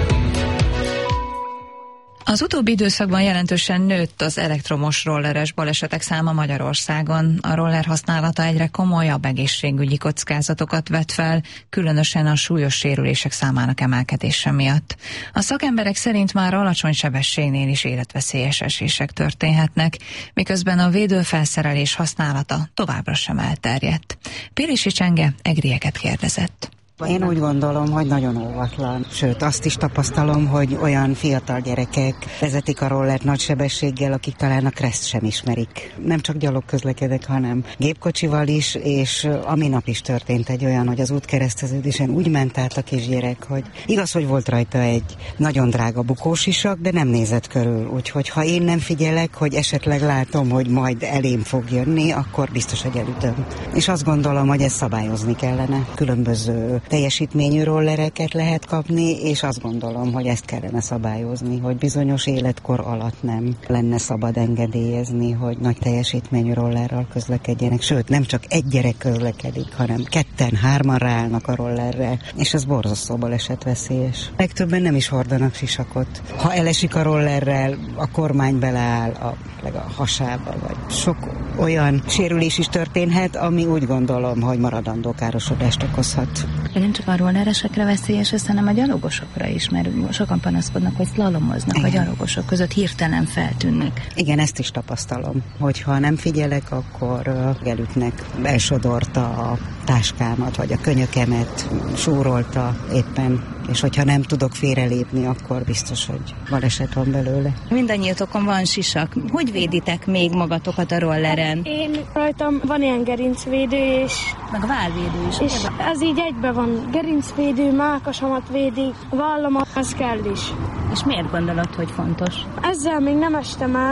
Az utóbbi időszakban jelentősen nőtt az elektromos rolleres balesetek száma Magyarországon. A roller használata egyre komolyabb egészségügyi kockázatokat vet fel, különösen a súlyos sérülések számának emelkedése miatt. A szakemberek szerint már alacsony sebességnél is életveszélyes esések történhetnek, miközben a védőfelszerelés használata továbbra sem elterjedt. Pélisi Csenge egrieket kérdezett. Én úgy gondolom, hogy nagyon óvatlan. Sőt, azt is tapasztalom, hogy olyan fiatal gyerekek vezetik a rollert nagy sebességgel, akik talán a kreszt sem ismerik. Nem csak gyalog közlekedek, hanem gépkocsival is, és a minap is történt egy olyan, hogy az útkereszteződésen úgy ment át a kisgyerek, hogy igaz, hogy volt rajta egy nagyon drága bukósisak, de nem nézett körül. Úgyhogy ha én nem figyelek, hogy esetleg látom, hogy majd elém fog jönni, akkor biztos, hogy elütöm. És azt gondolom, hogy ezt szabályozni kellene. Különböző teljesítményű rollereket lehet kapni, és azt gondolom, hogy ezt kellene szabályozni, hogy bizonyos életkor alatt nem lenne szabad engedélyezni, hogy nagy teljesítményű rollerral közlekedjenek. Sőt, nem csak egy gyerek közlekedik, hanem ketten, hárman ráállnak a rollerre, és ez borzasztó balesetveszélyes. Legtöbben nem is hordanak sisakot. Ha elesik a rollerrel, a kormány beleáll a, a hasába, vagy sok olyan sérülés is történhet, ami úgy gondolom, hogy maradandó károsodást okozhat. Nem csak a rolleresekre veszélyes ez, hanem a gyalogosokra is, mert sokan panaszkodnak, hogy szlalomoznak. Igen. A gyalogosok között hirtelen feltűnnek. Igen, ezt is tapasztalom, hogyha nem figyelek, akkor elütnek, elsodorta a táskámat, vagy a könyökemet, súrolta éppen, és hogyha nem tudok félrelépni, akkor biztos, hogy baleset van belőle. Mindannyiatokon van sisak. Hogy véditek még magatokat a rolleren? Én rajtam van ilyen gerincvédő, és... meg válvédő is. És ez így egyben van. Gerincvédő, mákasamat védi, vallamat, ez kell is. És miért gondolod, hogy fontos? Ezzel még nem estem el,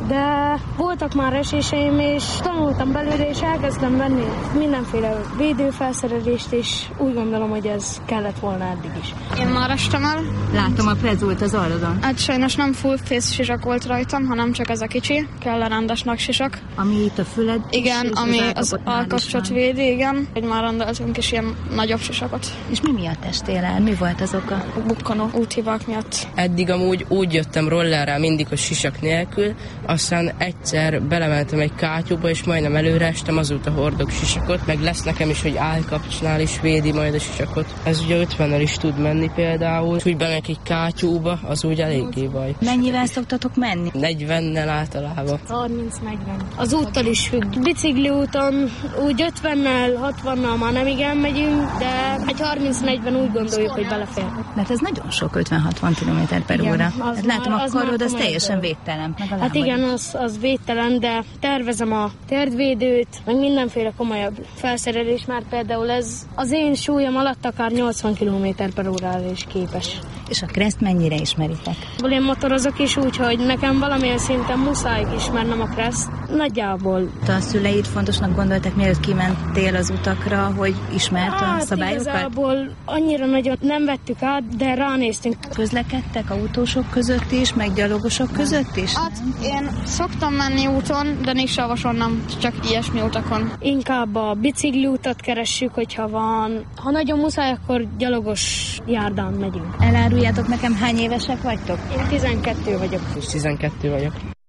de voltak már eséseim, és tanultam belőle, és elkezdtem venni mindenféle védőfelszerelést, és úgy gondolom, hogy ez kellett volna eddig is. Én már estem el. Látom a prezult az oldalon. Hát sajnos nem full face sisak volt rajtam, hanem csak ez a kicsi, kell a rendes nagsisak. Ami itt a füled. Igen, ami az alkapcsot védi, igen. Hogy már rendeltünk is ilyen nagyobb sisakot. És mi miatt estél el? Mi volt az oka? Bukkanó úthibák miatt. Eddig amúgy úgy jöttem rollerrel mindig, hogy sisak nélkül, aztán egyszer belementem egy kátyúba, és majdnem előre estem, azóta hordok sisakot, meg lesz nekem is, hogy állkapcsnál is védi majd a sisakot. Ez ugye ötvennel is tud menni például, úgy bemegyek egy kátyúba, az úgy eléggé baj. Mennyivel szoktatok menni? negyvennel általában. harminc-negyven. Az úttal is függ. Bicikli úton úgy ötvennel, hatvannal már nem igen megyünk, de egy harminc-negyven úgy gondoljuk, hogy belefér. Mert ez nagyon sok, ötven-hatvan kilométer per óra. Hát látom, a karod az teljesen védtelen. Hát igen, az, az védtelen, de tervezem a térvédőt, meg mindenféle komolyabb felszerelés, már például ez az én súlyom alatt akár nyolcvan kilométer per órára is képes. És a Kreszt mennyire ismeritek? Én motorozok is úgy, hogy nekem valamilyen szinten muszáj ismernem a Kreszt. Nagyjából. Te a szüleid fontosnak gondoltak, mielőtt kimentél az utakra, hogy ismert hát, a szabályokat? Igazából annyira nagyon nem vettük át, de ránéztünk. Közlekedtek autósok között is, meg gyalogosok között is? Hát én szoktam menni úton, de nincs javason nem, csak ilyesmi utakon. Inkább a bicikli utat keressük, hogyha van. Ha nagyon muszáj, akkor gyalogos járdán megyünk. Eláruljátok nekem, hány évesek vagytok? Én tizenkettő vagyok. És tizenkettő vagyok.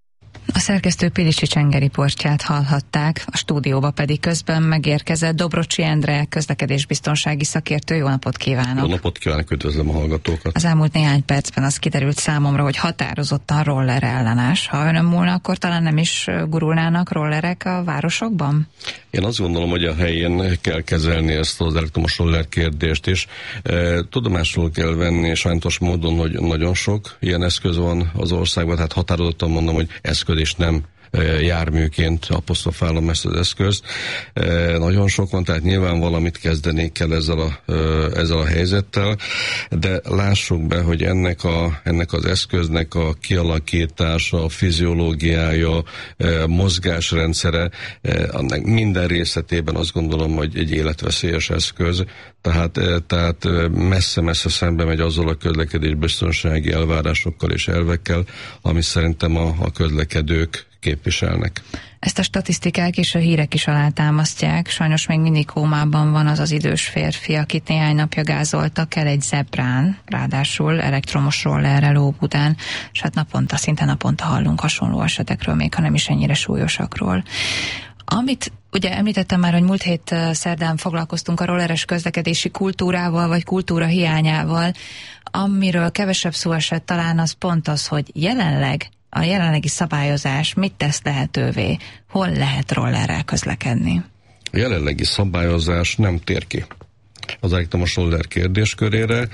A szerkesztő Pilisi Csenge riportját hallhatták, a stúdióba pedig közben megérkezett Dobrocsi Endre, közlekedésbiztonsági szakértő. Jó napot kívánok! Jó napot kívánok, üdvözlöm a hallgatókat! Az elmúlt néhány percben az kiderült számomra, hogy határozottan roller ellenes. Ha önön múlna, akkor talán nem is gurulnának rollerek a városokban? Én azt gondolom, hogy a helyén kell kezelni ezt az elektromos roller kérdést is. E, tudomásul kell venni sajnos módon, hogy nagyon sok ilyen eszköz van az országban, tehát határozottan mondom, hogy eszköz és nem járműként apostrofálom ezt az eszközt. Nagyon sok van, tehát nyilván valamit kezdeni kell ezzel a, ezzel a helyzettel, de lássuk be, hogy ennek, a, ennek az eszköznek a kialakítása, a fiziológiája, mozgásrendszere, annak minden részletében azt gondolom, hogy egy életveszélyes eszköz, tehát, tehát messze-messze szembe megy azzal a közlekedésbiztonsági elvárásokkal és elvekkel, ami szerintem a, a közlekedők képviselnek. Ezt a statisztikák és a hírek is alátámasztják. Sajnos még mindig kómában van az az idős férfi, akit néhány napja gázoltak el egy zebrán, ráadásul elektromos rollerrel Óbudán, és hát naponta, szinte naponta hallunk hasonló esetekről, még ha nem is ennyire súlyosakról. Amit ugye említettem már, hogy múlt hét szerdán foglalkoztunk a rolleres közlekedési kultúrával, vagy kultúra hiányával, amiről kevesebb szó esett talán az pont az, hogy jelenleg a jelenlegi szabályozás mit tesz lehetővé? Hol lehet rollerrel közlekedni? A jelenlegi szabályozás nem tér ki az elektromos roller kérdéskörére,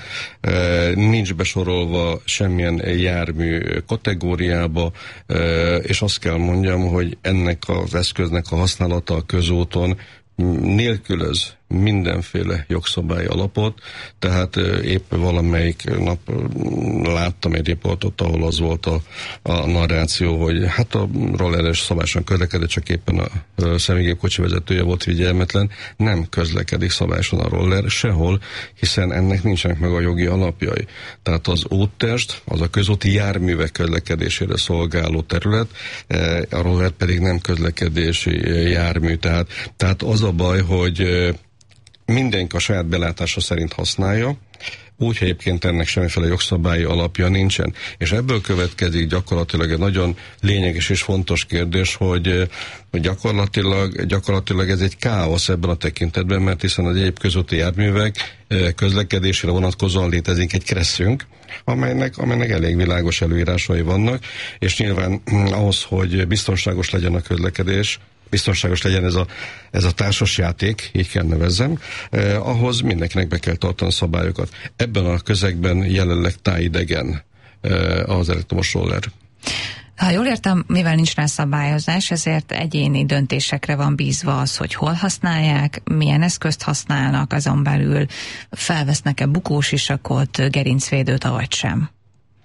nincs besorolva semmilyen jármű kategóriába, és azt kell mondjam, hogy ennek az eszköznek a használata a közúton nélkülöz mindenféle jogszabály alapot, tehát épp valamelyik nap láttam egy riportot, ahol az volt a, a narráció, hogy hát a rolleres szabályosan közlekedett, csak éppen a személygépkocsi vezetője volt figyelmetlen, nem közlekedik szabályosan a roller sehol, hiszen ennek nincsenek meg a jogi alapjai. Tehát az úttest, az a közúti járművek közlekedésére szolgáló terület, a roller pedig nem közlekedési jármű, tehát, tehát az a baj, hogy mindenki a saját belátása szerint használja, úgy egyébként ennek semmiféle jogszabályi alapja nincsen. És ebből következik gyakorlatilag egy nagyon lényeges és fontos kérdés, hogy, hogy gyakorlatilag, gyakorlatilag ez egy káosz ebben a tekintetben, mert hiszen az egyéb közúti járművek közlekedésére vonatkozóan létezik egy kresszünk, amelynek, amelynek elég világos előírásai vannak, és nyilván ahhoz, hogy biztonságos legyen a közlekedés, biztonságos legyen ez a, ez a társasjáték, így kell nevezzem, eh, ahhoz mindenkinek be kell tartani a szabályokat. Ebben a közegben jelenleg tájidegen eh, az elektromos roller. Ha jól értem, mivel nincs rá szabályozás, ezért egyéni döntésekre van bízva az, hogy hol használják, milyen eszközt használnak, azon belül felvesznek-e bukósisakot, gerincvédőt, avagy sem.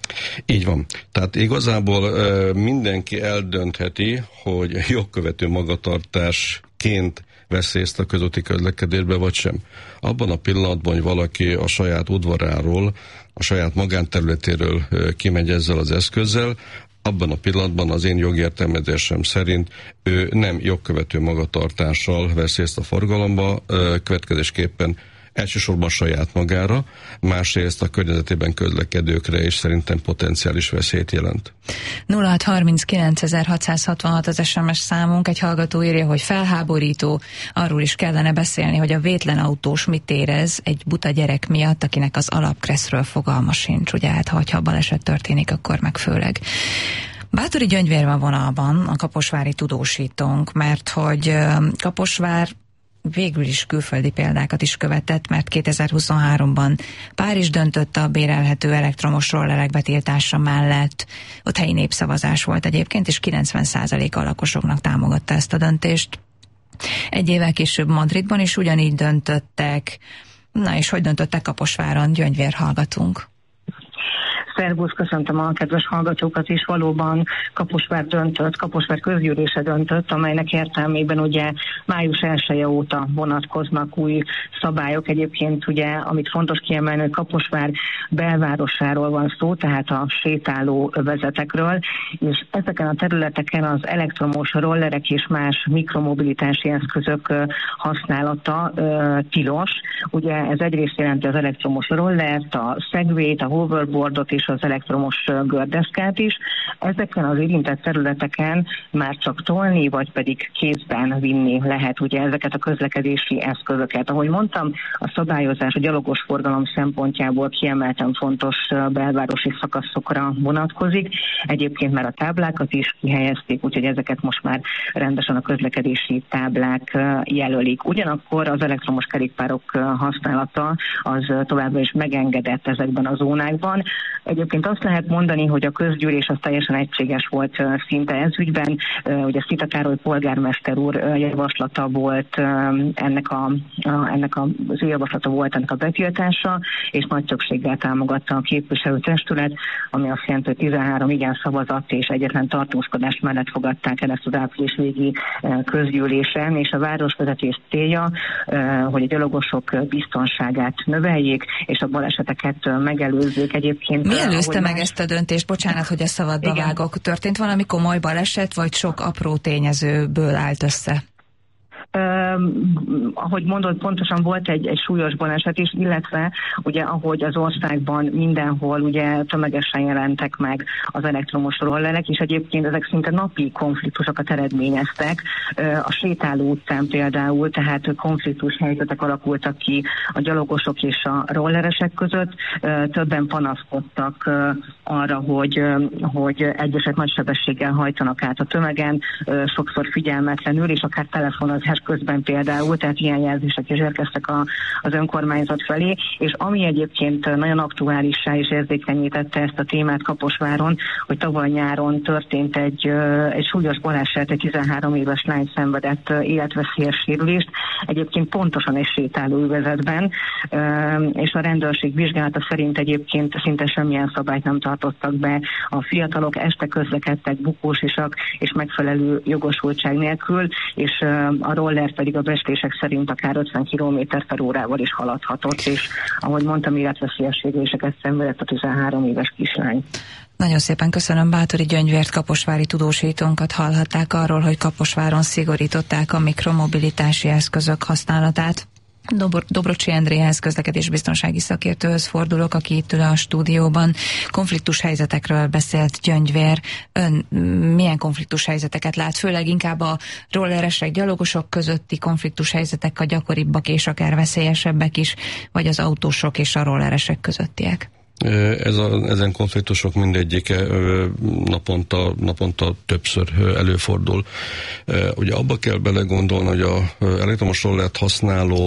Így van. Tehát igazából mindenki eldöntheti, hogy jogkövető magatartásként vesz részt a közúti közlekedésbe, vagy sem. Abban a pillanatban, hogy valaki a saját udvaráról, a saját magánterületéről kimegy ezzel az eszközzel, abban a pillanatban az én jogértelmezésem szerint ő nem jogkövető magatartással vesz részt a forgalomba, következésképpen elsősorban saját magára, másrészt a környezetében közlekedőkre is szerintem potenciális veszélyt jelent. nulla hat harminckilenc hatszázhatvanhat az es em es számunk, egy hallgató írja, hogy felháborító, arról is kellene beszélni, hogy a vétlen autós mit érez egy buta gyerek miatt, akinek az alapkresszről fogalma sincs, ugye hát ha baleset történik, akkor meg főleg. Báthori Gyöngyvér van vonalban, a kaposvári tudósítónk, mert hogy Kaposvár végül is külföldi példákat is követett, mert kétezer-huszonháromban Párizs döntött a bérelhető elektromos rollerek betiltása mellett. Ott helyi népszavazás volt egyébként, és kilencven százaléka a lakosoknak támogatta ezt a döntést. Egy évvel később Madridban is ugyanígy döntöttek. Na és hogy döntöttek Kaposváron? Gyöngyvér, hallgatunk. Szervusz, köszöntöm a kedves hallgatókat is. Valóban Kaposvár döntött, Kaposvár közgyűlése döntött, amelynek értelmében ugye május elseje óta vonatkoznak új szabályok. Egyébként ugye, amit fontos kiemelni, hogy Kaposvár belvárosáról van szó, tehát a sétáló övezetekről, és ezeken a területeken az elektromos rollerek és más mikromobilitási eszközök használata uh, tilos. Ugye ez egyrészt jelenti az elektromos rollert, a segwayt, a hoverboardot és az elektromos gördeszkát is. Ezeken az érintett területeken már csak tolni, vagy pedig kézben vinni lehet ugye ezeket a közlekedési eszközöket. Ahogy mondtam, a szabályozás a gyalogos forgalom szempontjából kiemelten fontos belvárosi szakaszokra vonatkozik. Egyébként már a táblákat is kihelyezték, úgyhogy ezeket most már rendesen a közlekedési táblák jelölik. Ugyanakkor az elektromos kerékpárok használata az továbbra is megengedett ezekben a zónákban. Egyébként azt lehet mondani, hogy a közgyűlés az teljesen egységes volt szinte ez ügyben. Ugye Szita Károly polgármester úr javaslata volt ennek, a, ennek a, az ő javaslata volt ennek a betiltása, és nagy többséggel támogatta a képviselőtestület, ami azt jelenti, hogy tizenhárom igen szavazat és egyetlen tartózkodás mellett fogadták el ezt az április végi közgyűlésen, és a városvezetés célja, hogy a gyalogosok biztonságát növeljék, és a baleseteket megelőzzék. Egyébként mi előzte meg más... ezt a döntést? Bocsánat, hogy a szabadba igen. vágok. Történt valami komoly baleset, vagy sok apró tényezőből állt össze? Uh, ahogy mondod, pontosan volt egy, egy súlyos baleset is, illetve ugye ahogy az országban mindenhol ugye tömegesen jelentek meg az elektromos rollerek, és egyébként ezek szinte napi konfliktusokat eredményeztek. Uh, a sétáló utcán például, tehát konfliktus helyzetek alakultak ki a gyalogosok és a rolleresek között. Uh, többen panaszkodtak uh, arra, hogy, uh, hogy egyesek nagy sebességgel hajtanak át a tömegen, uh, sokszor figyelmetlenül, és akár telefonozás közben például, tehát ilyen jelzések is érkeztek a, az önkormányzat felé, és ami egyébként nagyon aktuálissá és érzékenyítette ezt a témát Kaposváron, hogy tavaly nyáron történt egy, egy súlyos baleset, egy tizenhárom éves lány szenvedett életveszélyes sérülést, egyébként pontosan egy sétálóövezetben, és a rendőrség vizsgálata szerint egyébként szinte semmilyen szabályt nem tartottak be. A fiatalok este közlekedtek bukósisak és megfelelő jogosultság nélkül, és a roller pedig a becslések szerint akár ötven kilométer per órával is haladhatott, és ahogy mondtam, életveszélyes sérüléseket szenvedett a tizenhárom éves kislány. Nagyon szépen köszönöm Báthori Gyöngyvért, kaposvári tudósítónkat. Hallhatták arról, hogy Kaposváron szigorították a mikromobilitási eszközök használatát. Dobor, Dobrocsi Endréhez, közlekedésbiztonsági szakértőhöz fordulok, aki itt ül a stúdióban. Konfliktus helyzetekről beszélt Gyöngyvér. Ön milyen konfliktus helyzeteket lát? Főleg inkább a rolleresek, gyalogosok közötti konfliktus helyzetek a gyakoribbak és akár veszélyesebbek is, vagy az autósok és a rolleresek közöttiek? Ez a, ezen konfliktusok mindegyike naponta, naponta többször előfordul. Ugye abba kell belegondolni, hogy az elektromos rollert használó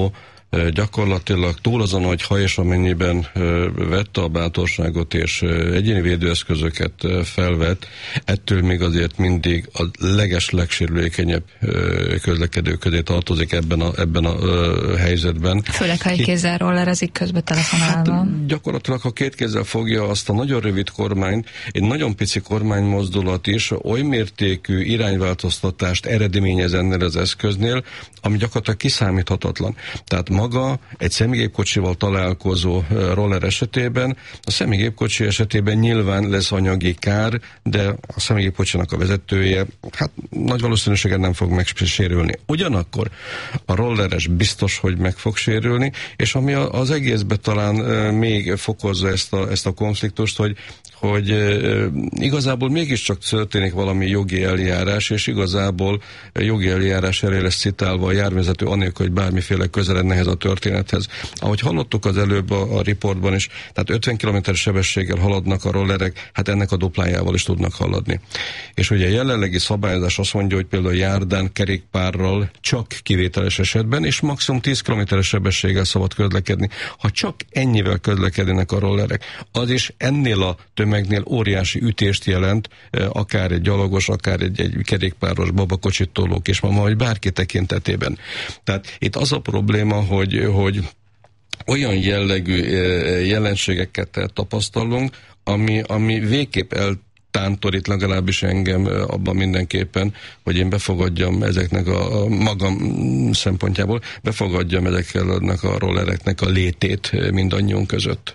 gyakorlatilag túl azon, hogy ha és amennyiben vette a bátorságot és egyéni védőeszközöket felvett, ettől még azért mindig a leges legsérülékenyebb közlekedő közé tartozik ebben a, ebben a helyzetben. Főleg, ha egy kézzel rollerezik közben telefonálva. Hát, gyakorlatilag, ha két kézzel fogja azt a nagyon rövid kormányt, egy nagyon pici kormánymozdulat is oly mértékű irányváltoztatást eredményez ennél az eszköznél, ami gyakorlatilag kiszámíthatatlan. Tehát maga egy személygépkocsival találkozó roller esetében, a személygépkocsi esetében nyilván lesz anyagi kár, de a személygépkocsinak a vezetője hát nagy valószínűséggel nem fog megsérülni. Ugyanakkor a rolleres biztos, hogy meg fog sérülni, és ami az egészben talán még fokozza ezt a, ezt a konfliktust, hogy hogy e, igazából mégiscsak történik valami jogi eljárás, és igazából jogi eljárás elé lesz citálva a járművezető anélkül, hogy bármiféle köze lenne ehhez a történethez. Ahogy hallottuk az előbb a, a riportban is, tehát ötven kilométeres sebességgel haladnak a rollerek, hát ennek a duplájával is tudnak haladni. És ugye a jelenlegi szabályozás azt mondja, hogy például járdán kerékpárral csak kivételes esetben, és maximum tíz kilométeres sebességgel szabad közlekedni. Ha csak ennyivel közlekednek a rollerek, az is ennél a tömegnél óriási ütést jelent, akár egy gyalogos, akár egy, egy kerékpáros, babakocsit toló kismama, vagy bárki tekintetében. Tehát itt az a probléma, hogy, hogy olyan jellegű jelenségeket tapasztalunk, ami, ami végképp el tántorít legalábbis engem abban mindenképpen, hogy én befogadjam ezeknek a, a magam szempontjából, befogadjam ezeknek a rollereknek a létét mindannyiunk között.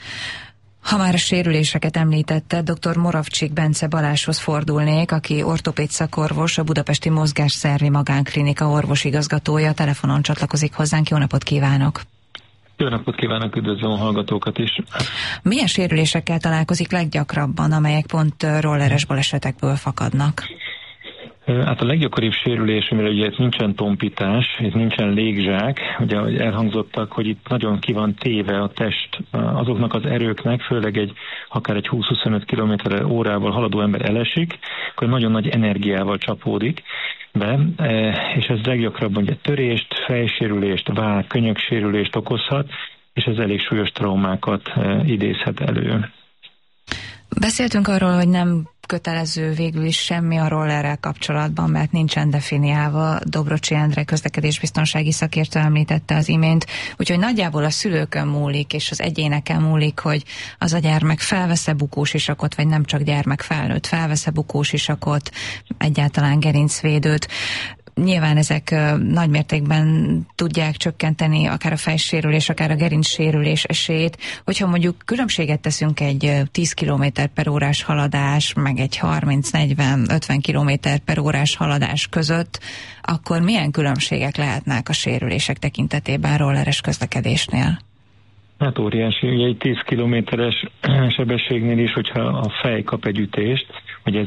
Ha már a sérüléseket említette, dr. Moravcsik Bence Balázshoz fordulnék, aki ortopéd szakorvos, a Budapesti Mozgásszervi Magánklinika orvosigazgatója, telefonon csatlakozik hozzánk. Jó napot kívánok! Jó napot kívánok, üdvözlöm a hallgatókat is! Milyen sérülésekkel találkozik leggyakrabban, amelyek pont rolleres balesetekből fakadnak? Hát a leggyakoribb sérülés, amire ugye nincsen tompítás, itt nincsen légzsák, ugye ahogy elhangzottak, hogy itt nagyon ki van téve a test azoknak az erőknek, főleg egy akár egy húsz-huszonöt kilométer órával haladó ember elesik, akkor nagyon nagy energiával csapódik be, és ez leggyakrabban ugye törést, fejsérülést, váll, könyöksérülést okozhat, és ez elég súlyos traumákat idézhet elő. Beszéltünk arról, hogy nem kötelező végül is semmi a rollerrel kapcsolatban, mert nincsen definiálva. Dobrocsi Endre közlekedésbiztonsági szakértő említette az imént, úgyhogy nagyjából a szülőkön múlik, és az egyéneken múlik, hogy az a gyermek felvesz-e bukósisakot, vagy nem csak gyermek, felnőtt felvesz-e bukósisakot, egyáltalán gerincvédőt. Nyilván ezek nagymértékben tudják csökkenteni akár a fejsérülés, akár a gerincsérülés esélyét. Hogyha mondjuk különbséget teszünk egy tíz kilométer per órás haladás, meg egy harminc, negyven, ötven kilométer per órás haladás között, akkor milyen különbségek lehetnek a sérülések tekintetében rolleres közlekedésnél? Hát óriási, ugye egy tíz kilométeres sebességnél is, hogyha a fej kap egy ütést,